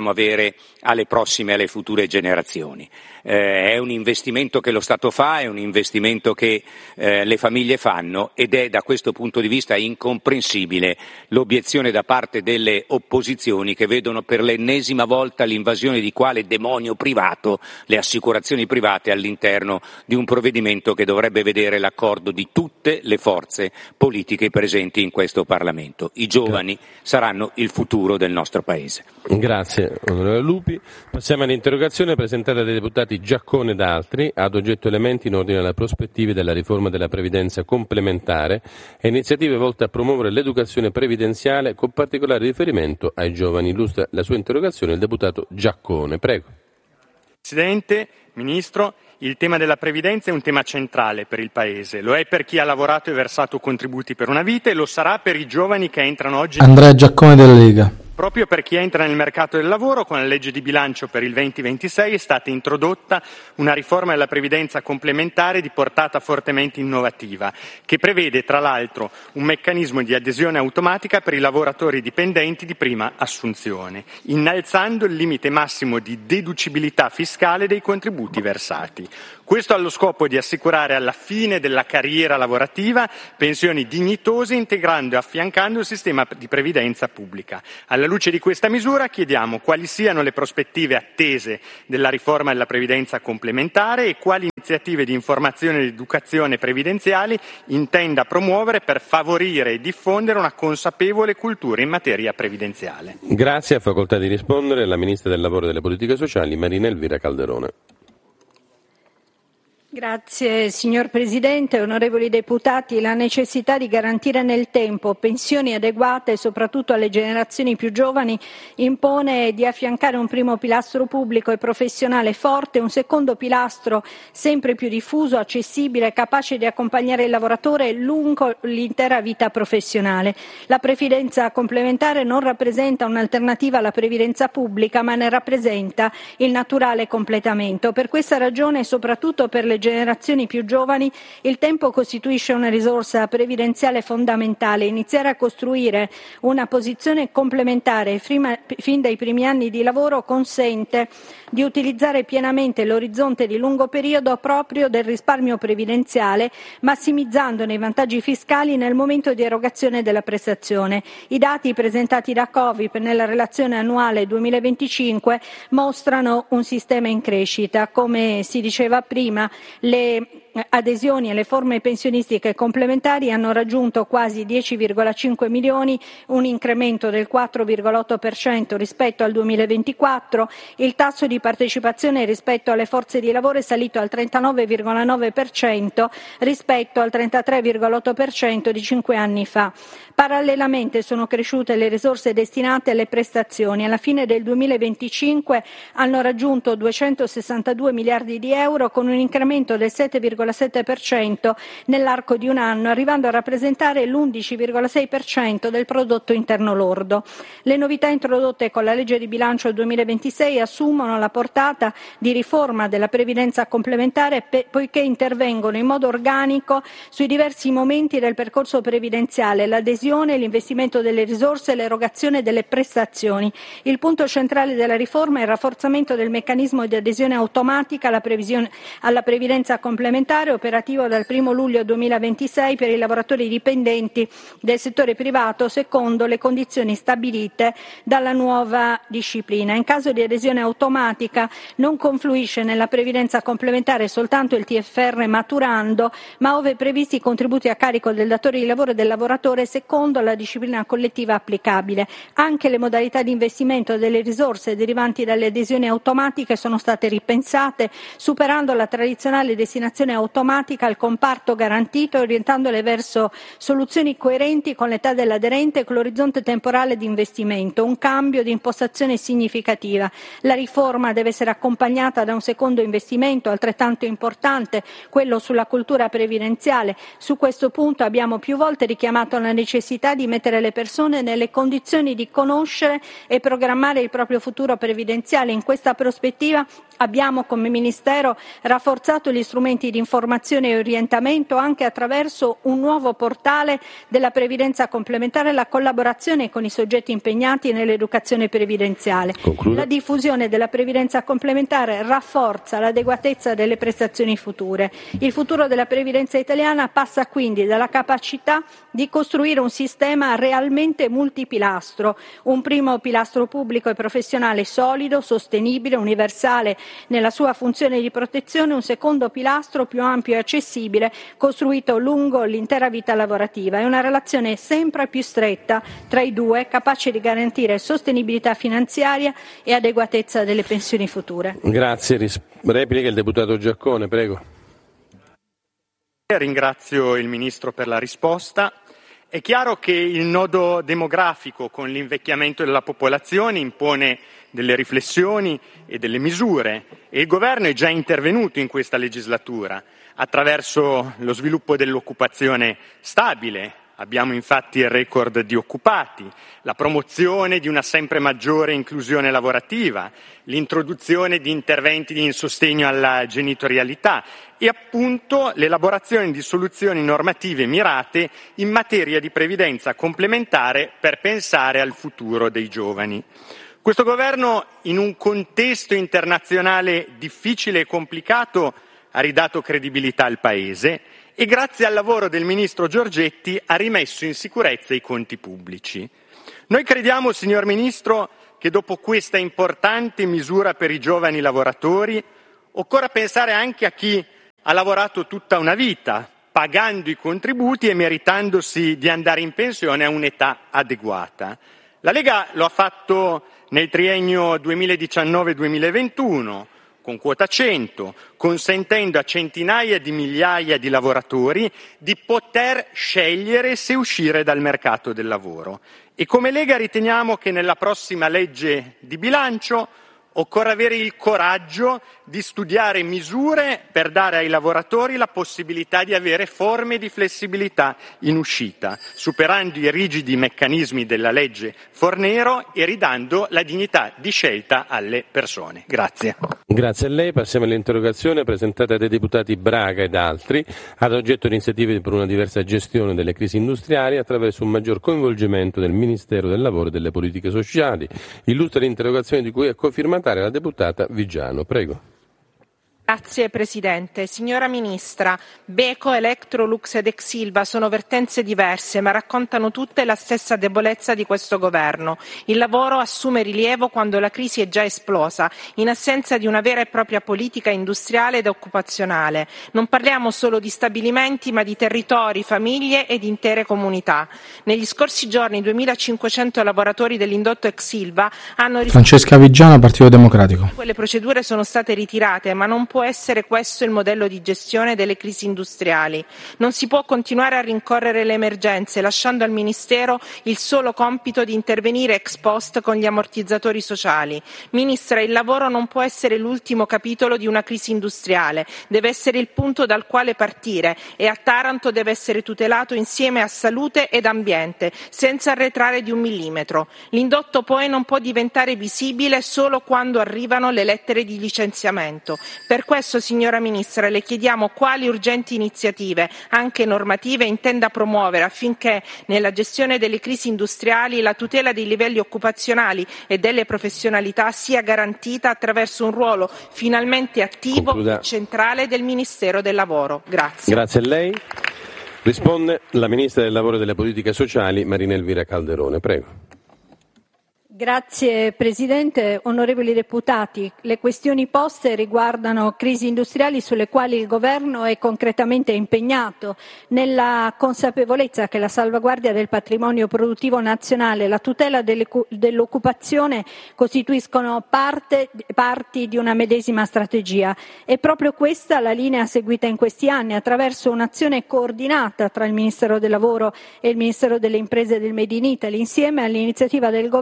offrire alle prossime, alle future generazioni. Eh, è un investimento che lo Stato fa, è un investimento che eh, le famiglie fanno, ed è da questo punto di vista incomprensibile l'obiezione da parte delle opposizioni che vedono per l'ennesima volta l'invasione di quale demonio privato, le assicurazioni private, all'interno di un provvedimento che dovrebbe vedere l'accordo di tutte le forze politiche presenti in questo Parlamento. I giovani saranno il futuro del nostro Paese. Grazie onorevole Lupi. Passiamo all'interrogazione presentata dai deputati Giaccone ed altri, ad oggetto elementi in ordine alle prospettive della riforma della previdenza complementare e iniziative volte a promuovere l'educazione previdenziale con particolare riferimento ai giovani. Illustra la sua interrogazione il deputato Giaccone. Prego. Presidente, Ministro, il tema della previdenza è un tema centrale per il Paese. Lo è per chi ha lavorato e versato contributi per una vita e lo sarà per i giovani che entrano oggi. Andrea Giaccone della Lega. Proprio per chi entra nel mercato del lavoro, con la legge di bilancio per il venti ventisei è stata introdotta una riforma della previdenza complementare di portata fortemente innovativa, che prevede tra l'altro un meccanismo di adesione automatica per i lavoratori dipendenti di prima assunzione, innalzando il limite massimo di deducibilità fiscale dei contributi versati. Questo allo scopo di assicurare alla fine della carriera lavorativa pensioni dignitose, integrando e affiancando il sistema di previdenza pubblica. Alla luce di questa misura chiediamo quali siano le prospettive attese della riforma della previdenza complementare e quali iniziative di informazione ed educazione previdenziali intenda promuovere per favorire e diffondere una consapevole cultura in materia previdenziale. Grazie, a facoltà di rispondere la Ministra del Lavoro e delle Politiche Sociali, Marina Elvira Calderone. Grazie signor Presidente, onorevoli deputati. La necessità di garantire nel tempo pensioni adeguate soprattutto alle generazioni più giovani impone di affiancare un primo pilastro pubblico e professionale forte, un secondo pilastro sempre più diffuso, accessibile, capace di accompagnare il lavoratore lungo l'intera vita professionale. La previdenza complementare non rappresenta un'alternativa alla previdenza pubblica, ma ne rappresenta il naturale completamento. Per questa ragione e soprattutto per le generazioni più giovani il tempo costituisce una risorsa previdenziale fondamentale. Iniziare a costruire una posizione complementare fin dai primi anni di lavoro consente di utilizzare pienamente l'orizzonte di lungo periodo proprio del risparmio previdenziale, massimizzandone i vantaggi fiscali nel momento di erogazione della prestazione. I dati presentati da Covip nella relazione annuale duemilaventicinque mostrano un sistema in crescita. Come si diceva prima, le adesioni alle forme pensionistiche complementari hanno raggiunto quasi dieci virgola cinque milioni, un incremento del quattro virgola otto per cento rispetto al duemilaventiquattro. Il tasso di partecipazione rispetto alle forze di lavoro è salito al trentanove virgola nove per cento rispetto al trentatré virgola otto per cento di cinque anni fa. Parallelamente sono cresciute le risorse destinate alle prestazioni. Alla fine del duemilaventicinque hanno raggiunto duecentosessantadue miliardi di euro, con un incremento del sette virgola sette per cento nell'arco di un anno, arrivando a rappresentare l'undici virgola sei per cento del prodotto interno lordo. Le novità introdotte con la legge di bilancio duemilaventisei assumono la portata di riforma della previdenza complementare pe- poiché intervengono in modo organico sui diversi momenti del percorso previdenziale, l'adesione, l'investimento delle risorse e l'erogazione delle prestazioni. Il punto centrale della riforma è il rafforzamento del meccanismo di adesione automatica alla, previsione, alla previdenza complementare, operativo dal primo luglio duemilaventisei per i lavoratori dipendenti del settore privato secondo le condizioni stabilite dalla nuova disciplina. In caso di adesione automatica non confluisce nella previdenza complementare soltanto il T F R maturando, ma ove previsti i contributi a carico del datore di lavoro e del lavoratore secondo la disciplina collettiva applicabile. Anche le modalità di investimento delle risorse derivanti dalle adesioni automatiche sono state ripensate, superando la tradizionale destinazione automatica al comparto garantito e orientandole verso soluzioni coerenti con l'età dell'aderente e con l'orizzonte temporale di investimento, un cambio di impostazione significativa. La riforma deve essere accompagnata da un secondo investimento altrettanto importante, quello sulla cultura previdenziale. Su questo punto abbiamo più volte richiamato la necessità di mettere le persone nelle condizioni di conoscere e programmare il proprio futuro previdenziale. In questa prospettiva abbiamo come Ministero rafforzato rafforzato gli strumenti di informazione e orientamento anche attraverso un nuovo portale della previdenza complementare e la collaborazione con i soggetti impegnati nell'educazione previdenziale. Conclude. La diffusione della previdenza complementare rafforza l'adeguatezza delle prestazioni future. Il futuro della previdenza italiana passa quindi dalla capacità di costruire un sistema realmente multipilastro, un primo pilastro pubblico e professionale solido, sostenibile, universale nella sua funzione di protezione, un secondo pilastro più ampio e accessibile, costruito lungo l'intera vita lavorativa, e una relazione sempre più stretta tra i due, capace di garantire sostenibilità finanziaria e adeguatezza delle pensioni future. Grazie. Ris- replica il deputato Giaccone, prego. Ringrazio il Ministro per la risposta. È chiaro che il nodo demografico con l'invecchiamento della popolazione impone delle riflessioni e delle misure, e il Governo è già intervenuto in questa legislatura attraverso lo sviluppo dell'occupazione stabile. Abbiamo infatti il record di occupati, la promozione di una sempre maggiore inclusione lavorativa, l'introduzione di interventi in sostegno alla genitorialità e appunto l'elaborazione di soluzioni normative mirate in materia di previdenza complementare per pensare al futuro dei giovani. Questo Governo, in un contesto internazionale difficile e complicato, ha ridato credibilità al Paese e grazie al lavoro del Ministro Giorgetti ha rimesso in sicurezza i conti pubblici. Noi crediamo, signor Ministro, che dopo questa importante misura per i giovani lavoratori occorra pensare anche a chi ha lavorato tutta una vita, pagando i contributi e meritandosi di andare in pensione a un'età adeguata. La Lega lo ha fatto nel triennio duemiladiciannove duemilaventuno, con quota cento, consentendo a centinaia di migliaia di lavoratori di poter scegliere se uscire dal mercato del lavoro. E come Lega riteniamo che nella prossima legge di bilancio occorre avere il coraggio di studiare misure per dare ai lavoratori la possibilità di avere forme di flessibilità in uscita, superando i rigidi meccanismi della legge Fornero e ridando la dignità di scelta alle persone. Grazie. Grazie a lei. Passiamo all'interrogazione presentata dai deputati Braga ed altri, ad oggetto di iniziative per una diversa gestione delle crisi industriali attraverso un maggior coinvolgimento del Ministero del Lavoro e delle Politiche Sociali. Illustra l'interrogazione di cui è cofirmataria la deputata Vigiano. Prego. Grazie Presidente. Signora Ministra, Beko, Electrolux ed Exilva sono vertenze diverse ma raccontano tutte la stessa debolezza di questo governo. Il lavoro assume rilievo quando la crisi è già esplosa, in assenza di una vera e propria politica industriale ed occupazionale. Non parliamo solo di stabilimenti ma di territori, famiglie ed intere comunità. Negli scorsi giorni duemilacinquecento lavoratori dell'indotto Exilva hanno Francesca Vigiano, Partito Democratico. Quelle procedure sono state ritirate, ma non può essere questo il modello di gestione delle crisi industriali. Non si può continuare a rincorrere le emergenze lasciando al Ministero il solo compito di intervenire ex post con gli ammortizzatori sociali. Ministra, il lavoro non può essere l'ultimo capitolo di una crisi industriale, deve essere il punto dal quale partire e a Taranto deve essere tutelato insieme a salute ed ambiente, senza arretrare di un millimetro. L'indotto poi non può diventare visibile solo quando arrivano le lettere di licenziamento. Per questo, signora Ministra, le chiediamo quali urgenti iniziative, anche normative, intenda promuovere affinché nella gestione delle crisi industriali la tutela dei livelli occupazionali e delle professionalità sia garantita attraverso un ruolo finalmente attivo Concluda. e centrale del Ministero del Lavoro. Grazie. Grazie a lei. Risponde la Ministra del Lavoro e delle Politiche Sociali, Marina Elvira Calderone. Prego. Grazie Presidente, onorevoli deputati. Le questioni poste riguardano crisi industriali sulle quali il Governo è concretamente impegnato, nella consapevolezza che la salvaguardia del patrimonio produttivo nazionale e la tutela dell'occupazione costituiscono parte, parti di una medesima strategia. È proprio questa la linea seguita in questi anni attraverso un'azione coordinata tra il Ministero del Lavoro e il Ministero delle Imprese e del Made in Italy, insieme all'iniziativa del Governo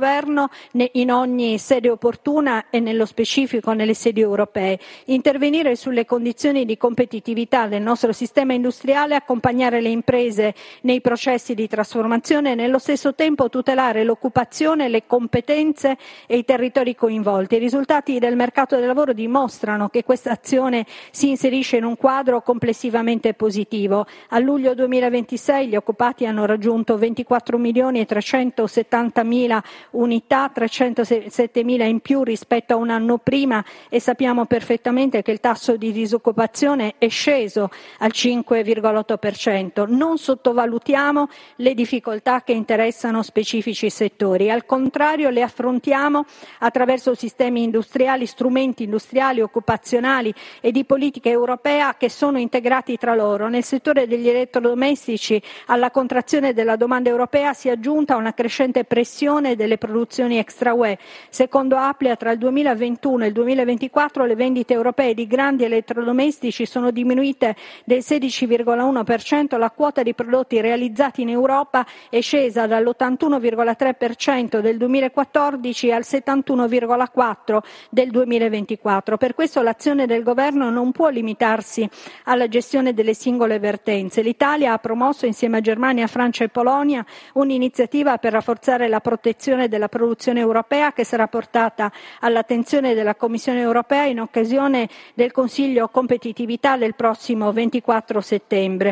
Governo in ogni sede opportuna e nello specifico nelle sedi europee. Intervenire sulle condizioni di competitività del nostro sistema industriale, accompagnare le imprese nei processi di trasformazione e nello stesso tempo tutelare l'occupazione, le competenze e i territori coinvolti. I risultati del mercato del lavoro dimostrano che questa azione si inserisce in un quadro complessivamente positivo. A luglio duemilaventisei gli occupati hanno raggiunto ventiquattro milioni e trecentosettantamila unità, trecentosettemila in più rispetto a un anno prima, e sappiamo perfettamente che il tasso di disoccupazione è sceso al cinque virgola otto per cento. Non sottovalutiamo le difficoltà che interessano specifici settori, al contrario le affrontiamo attraverso sistemi industriali, strumenti industriali, occupazionali e di politica europea che sono integrati tra loro. Nel settore degli elettrodomestici alla contrazione della domanda europea si è aggiunta una crescente pressione delle produzioni extra U E. Secondo Aplia, tra il duemilaventuno e il duemilaventiquattro le vendite europee di grandi elettrodomestici sono diminuite del sedici virgola uno per cento, la quota di prodotti realizzati in Europa è scesa dall'ottantuno virgola tre per cento del duemilaquattordici al settantuno virgola quattro per cento del duemilaventiquattro. Per questo l'azione del Governo non può limitarsi alla gestione delle singole vertenze. L'Italia ha promosso insieme a Germania, Francia e Polonia un'iniziativa per rafforzare la protezione della produzione europea che sarà portata all'attenzione della Commissione europea in occasione del Consiglio competitività del prossimo ventiquattro settembre.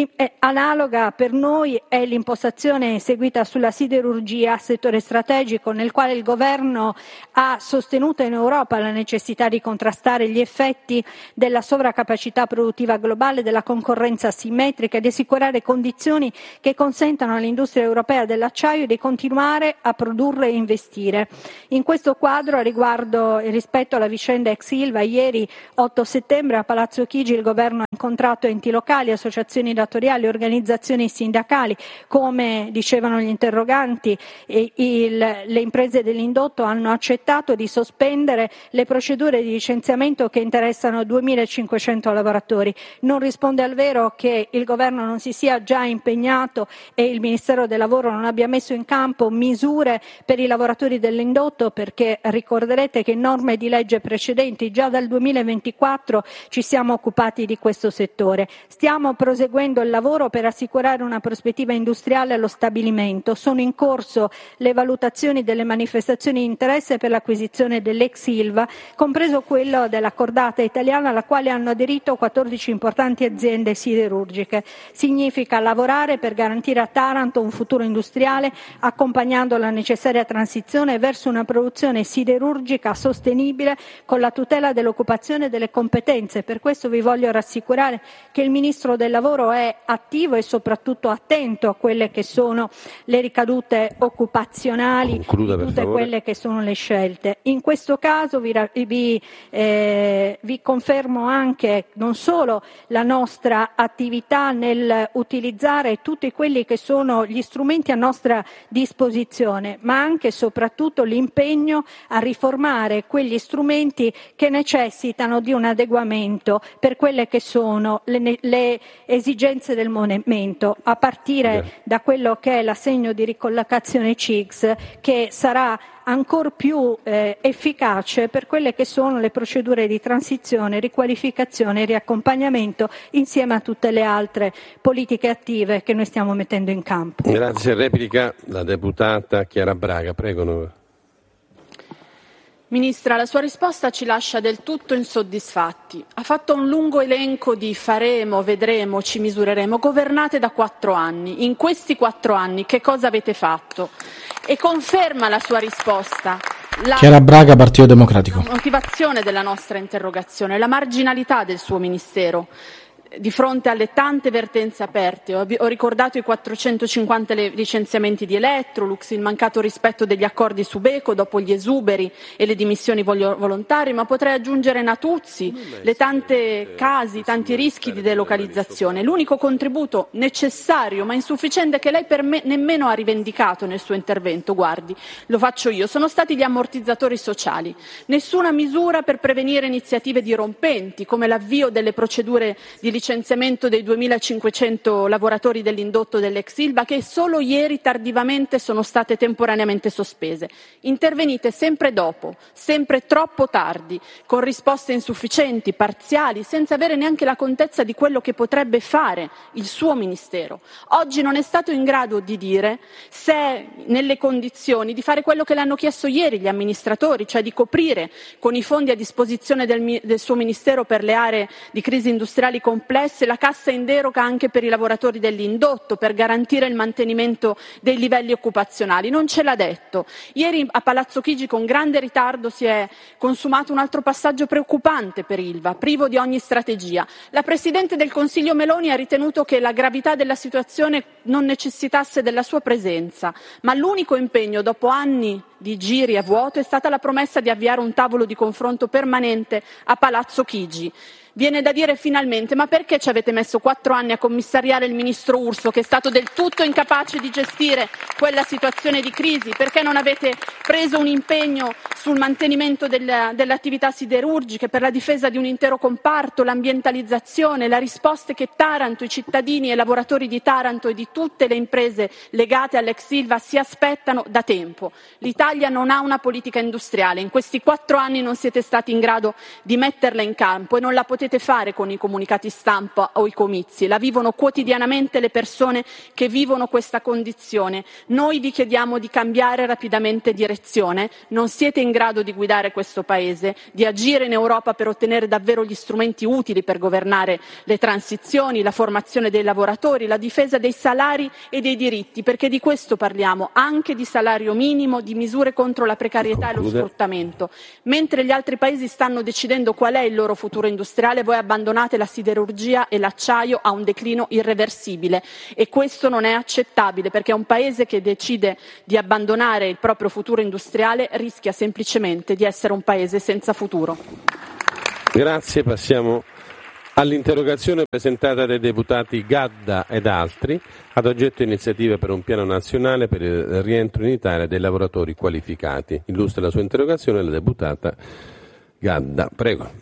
Analoga per noi è l'impostazione seguita sulla siderurgia, settore strategico nel quale il Governo ha sostenuto in Europa la necessità di contrastare gli effetti della sovracapacità produttiva globale, della concorrenza asimmetrica e di assicurare condizioni che consentano all'industria europea dell'acciaio di continuare a produrre e investire. In questo quadro, a riguardo e rispetto alla vicenda ex Ilva, ieri otto settembre a Palazzo Chigi il Governo ha incontrato enti locali, associazioni datoriali, organizzazioni sindacali. Come dicevano gli interroganti, il, le imprese dell'indotto hanno accettato di sospendere le procedure di licenziamento che interessano duemilacinquecento lavoratori. Non risponde al vero che il Governo non si sia già impegnato e il Ministero del Lavoro non abbia messo in campo misure per i lavoratori dell'indotto, perché ricorderete che in norme di legge precedenti già dal duemilaventiquattro ci siamo occupati di questo settore. Stiamo proseguendo il lavoro per assicurare una prospettiva industriale allo stabilimento. Sono in corso le valutazioni delle manifestazioni di interesse per l'acquisizione dell'ex Ilva, compreso quello della cordata italiana alla quale hanno aderito quattordici importanti aziende siderurgiche. Significa lavorare per garantire a Taranto un futuro industriale, accompagnando la necessaria transizione verso una produzione siderurgica sostenibile con la tutela dell'occupazione e delle competenze. Per questo vi voglio rassicurare che il Ministro del Lavoro è attivo e soprattutto attento a quelle che sono le ricadute occupazionali, Concluda, di per tutte favore. quelle che sono le scelte. In questo caso vi, ra- vi, eh, vi confermo anche non solo la nostra attività nel utilizzare tutti quelli che sono gli strumenti a nostra disposizione, ma anche e soprattutto l'impegno a riformare quegli strumenti che necessitano di un adeguamento per quelle che sono le, le esigenze del momento, a partire da quello che è l'assegno di ricollocazione C I G S, che sarà ancor più eh, efficace per quelle che sono le procedure di transizione, riqualificazione e riaccompagnamento, insieme a tutte le altre politiche attive che noi stiamo mettendo in campo. Grazie. Replica la deputata Chiara Braga. Prego. No. Ministra, la sua risposta ci lascia del tutto insoddisfatti. Ha fatto un lungo elenco di faremo, vedremo, ci misureremo. Governate da quattro anni. In questi quattro anni che cosa avete fatto? E conferma la sua risposta la Chiara Braga, Partito Democratico. motivazione della nostra interrogazione, la marginalità del suo Ministero. Di fronte alle tante vertenze aperte, ho, ho ricordato i quattrocentocinquanta licenziamenti di Electrolux, il mancato rispetto degli accordi su Beko dopo gli esuberi e le dimissioni volontarie, ma potrei aggiungere Natuzzi, le tante casi, tanti rischi di delocalizzazione. L'unico contributo necessario ma insufficiente che lei per me nemmeno ha rivendicato nel suo intervento, guardi, lo faccio io, sono stati gli ammortizzatori sociali. Nessuna misura per prevenire iniziative dirompenti come l'avvio delle procedure di licenziamento dei duemilacinquecento lavoratori dell'indotto dell'ex Ilva, che solo ieri tardivamente sono state temporaneamente sospese. Intervenite sempre dopo, sempre troppo tardi, con risposte insufficienti, parziali, senza avere neanche la contezza di quello che potrebbe fare il suo Ministero. Oggi non è stato in grado di dire se è nelle condizioni di fare quello che le hanno chiesto ieri gli amministratori, cioè di coprire con i fondi a disposizione del, del suo Ministero per le aree di crisi industriali complesse la cassa in deroga anche per i lavoratori dell'indotto, per garantire il mantenimento dei livelli occupazionali. Non ce l'ha detto. Ieri a Palazzo Chigi con grande ritardo si è consumato un altro passaggio preoccupante per Ilva, privo di ogni strategia. La Presidente del Consiglio Meloni ha ritenuto che la gravità della situazione non necessitasse della sua presenza, ma l'unico impegno dopo anni di giri a vuoto è stata la promessa di avviare un tavolo di confronto permanente a Palazzo Chigi. Viene da dire finalmente, ma perché ci avete messo quattro anni a commissariare il ministro Urso, che è stato del tutto incapace di gestire quella situazione di crisi? Perché non avete preso un impegno sul mantenimento del, delle attività siderurgiche, per la difesa di un intero comparto, l'ambientalizzazione, le risposte che Taranto, i cittadini e i lavoratori di Taranto e di tutte le imprese legate all'ex Ilva si aspettano da tempo? L'Italia non ha una politica industriale, in questi quattro anni non siete stati in grado di metterla in campo e non la potete fare con i comunicati stampa o i comizi, la vivono quotidianamente le persone che vivono questa condizione. Noi vi chiediamo di cambiare rapidamente direzione, non siete in grado di guidare questo Paese, di agire in Europa per ottenere davvero gli strumenti utili per governare le transizioni, la formazione dei lavoratori, la difesa dei salari e dei diritti, perché di questo parliamo, anche di salario minimo, di misure contro la precarietà e lo sfruttamento. Mentre gli altri paesi stanno decidendo qual è il loro futuro industriale, voi abbandonate la siderurgia e l'acciaio a un declino irreversibile e questo non è accettabile, perché un paese che decide di abbandonare il proprio futuro industriale rischia semplicemente di essere un paese senza futuro. Grazie, passiamo all'interrogazione presentata dai deputati Gadda ed altri ad oggetto iniziative per un piano nazionale per il rientro in Italia dei lavoratori qualificati. Illustra la sua interrogazione la deputata Gadda. Prego.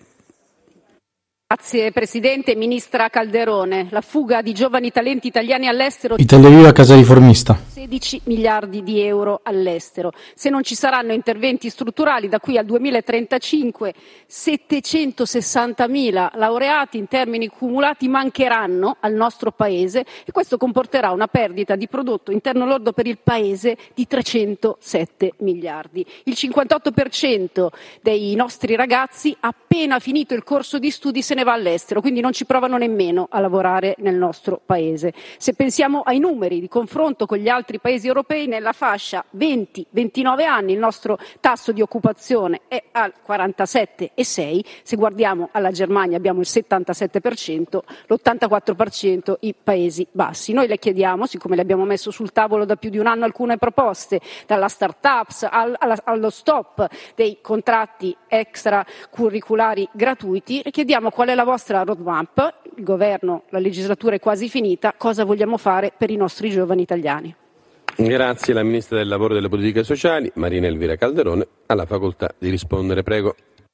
Grazie Presidente. Ministra Calderone, la fuga di giovani talenti italiani all'estero. Italia Viva, Casa Riformista. sedici miliardi di euro all'estero. Se non ci saranno interventi strutturali da qui al duemilatrentacinque, settecentosessantamila laureati in termini cumulati mancheranno al nostro Paese e questo comporterà una perdita di prodotto interno lordo per il Paese di trecentosette miliardi. Il cinquantotto per cento dei nostri ragazzi appena finito il corso di studi se ne va all'estero, quindi non ci provano nemmeno a lavorare nel nostro Paese. Se pensiamo ai numeri di confronto con gli altri Paesi europei, nella fascia venti ventinove anni il nostro tasso di occupazione è al quarantasette virgola sei, se guardiamo alla Germania abbiamo il settantasette per cento, l'ottantaquattro per cento i Paesi Bassi. Noi le chiediamo, siccome le abbiamo messo sul tavolo da più di un anno alcune proposte, dalla start-ups al, alla, allo stop dei contratti extracurriculari gratuiti, le chiediamo qual è la vostra roadmap, il governo, la legislatura è quasi finita, cosa vogliamo fare per i nostri giovani italiani? Grazie. La Ministra del Lavoro e delle Politiche Sociali, Marina Elvira Calderone, ha la facoltà di rispondere. Prego.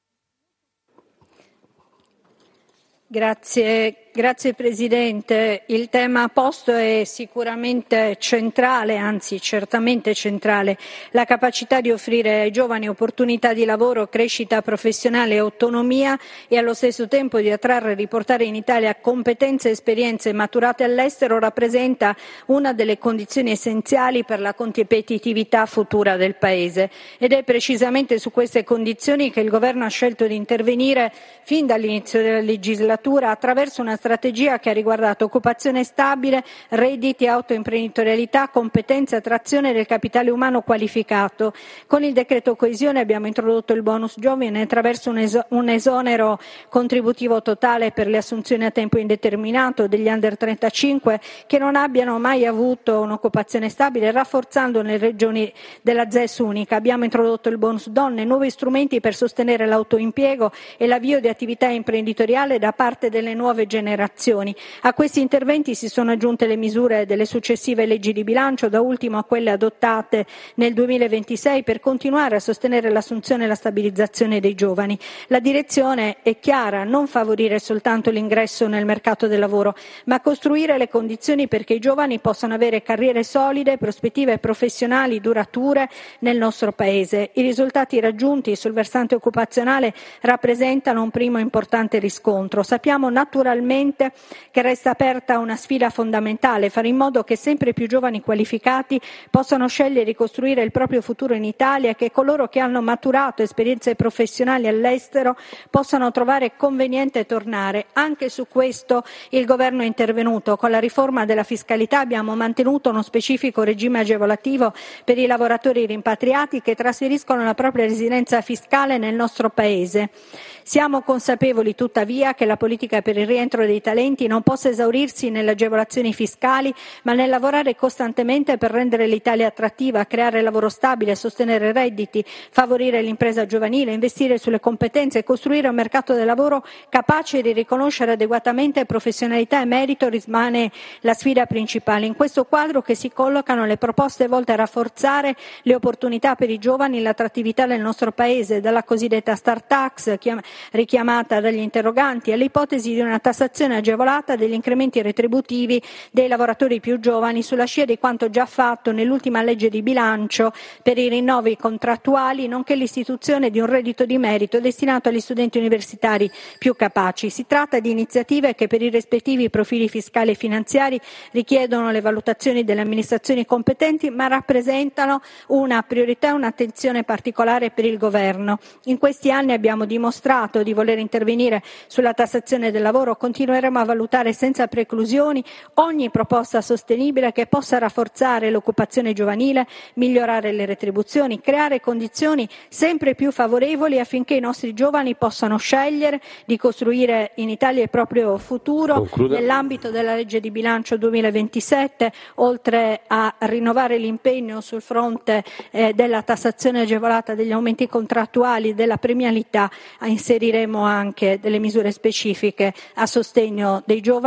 Grazie, grazie Presidente. Il tema posto è sicuramente centrale, anzi certamente centrale, la capacità di offrire ai giovani opportunità di lavoro, crescita professionale e autonomia e allo stesso tempo di attrarre e riportare in Italia competenze e esperienze maturate all'estero rappresenta una delle condizioni essenziali per la competitività futura del Paese ed è precisamente su queste condizioni che il Governo ha scelto di intervenire fin dall'inizio della legislatura attraverso una strategia che ha riguardato occupazione stabile, redditi, autoimprenditorialità, competenze e attrazione del capitale umano qualificato. Con il decreto coesione abbiamo introdotto il bonus giovani attraverso un, es- un esonero contributivo totale per le assunzioni a tempo indeterminato degli under trentacinque che non abbiano mai avuto un'occupazione stabile, rafforzando nelle regioni della Z E S unica. Abbiamo introdotto il bonus donne, nuovi strumenti per sostenere l'autoimpiego e l'avvio di attività imprenditoriale da parte parte delle nuove generazioni. A questi interventi si sono aggiunte le misure delle successive leggi di bilancio, da ultimo a quelle adottate nel duemilaventisei per continuare a sostenere l'assunzione e la stabilizzazione dei giovani. La direzione è chiara: non favorire soltanto l'ingresso nel mercato del lavoro, ma costruire le condizioni perché i giovani possano avere carriere solide, prospettive professionali durature nel nostro Paese. I risultati raggiunti sul versante occupazionale rappresentano un primo importante riscontro. Sappiamo naturalmente che resta aperta una sfida fondamentale: fare in modo che sempre più giovani qualificati possano scegliere di costruire il proprio futuro in Italia e che coloro che hanno maturato esperienze professionali all'estero possano trovare conveniente tornare. Anche su questo il Governo è intervenuto. Con la riforma della fiscalità abbiamo mantenuto uno specifico regime agevolativo per i lavoratori rimpatriati che trasferiscono la propria residenza fiscale nel nostro Paese. Siamo consapevoli tuttavia che la politica per il rientro dei talenti non possa esaurirsi nelle agevolazioni fiscali, ma nel lavorare costantemente per rendere l'Italia attrattiva, creare lavoro stabile, sostenere redditi, favorire l'impresa giovanile, investire sulle competenze e costruire un mercato del lavoro capace di riconoscere adeguatamente professionalità e merito rimane la sfida principale. In questo quadro che si collocano le proposte volte a rafforzare le opportunità per i giovani e l'attrattività del nostro Paese, dalla cosiddetta start tax richiamata dagli interroganti alle ipotesi di una tassazione agevolata degli incrementi retributivi dei lavoratori più giovani, sulla scia di quanto già fatto nell'ultima legge di bilancio per i rinnovi contrattuali, nonché l'istituzione di un reddito di merito destinato agli studenti universitari più capaci. Si tratta di iniziative che per i rispettivi profili fiscali e finanziari richiedono le valutazioni delle amministrazioni competenti, ma rappresentano una priorità e un'attenzione particolare per il Governo. In questi anni abbiamo dimostrato di voler intervenire sulla tassazione del lavoro. Continueremo a valutare senza preclusioni ogni proposta sostenibile che possa rafforzare l'occupazione giovanile, migliorare le retribuzioni, creare condizioni sempre più favorevoli affinché i nostri giovani possano scegliere di costruire in Italia il proprio futuro. Conclude. Nell'ambito della legge di bilancio duemilaventisette, oltre a rinnovare l'impegno sul fronte eh, della tassazione agevolata degli aumenti contrattuali e della premialità, inseriremo anche delle misure specifiche a sostegno dei giovani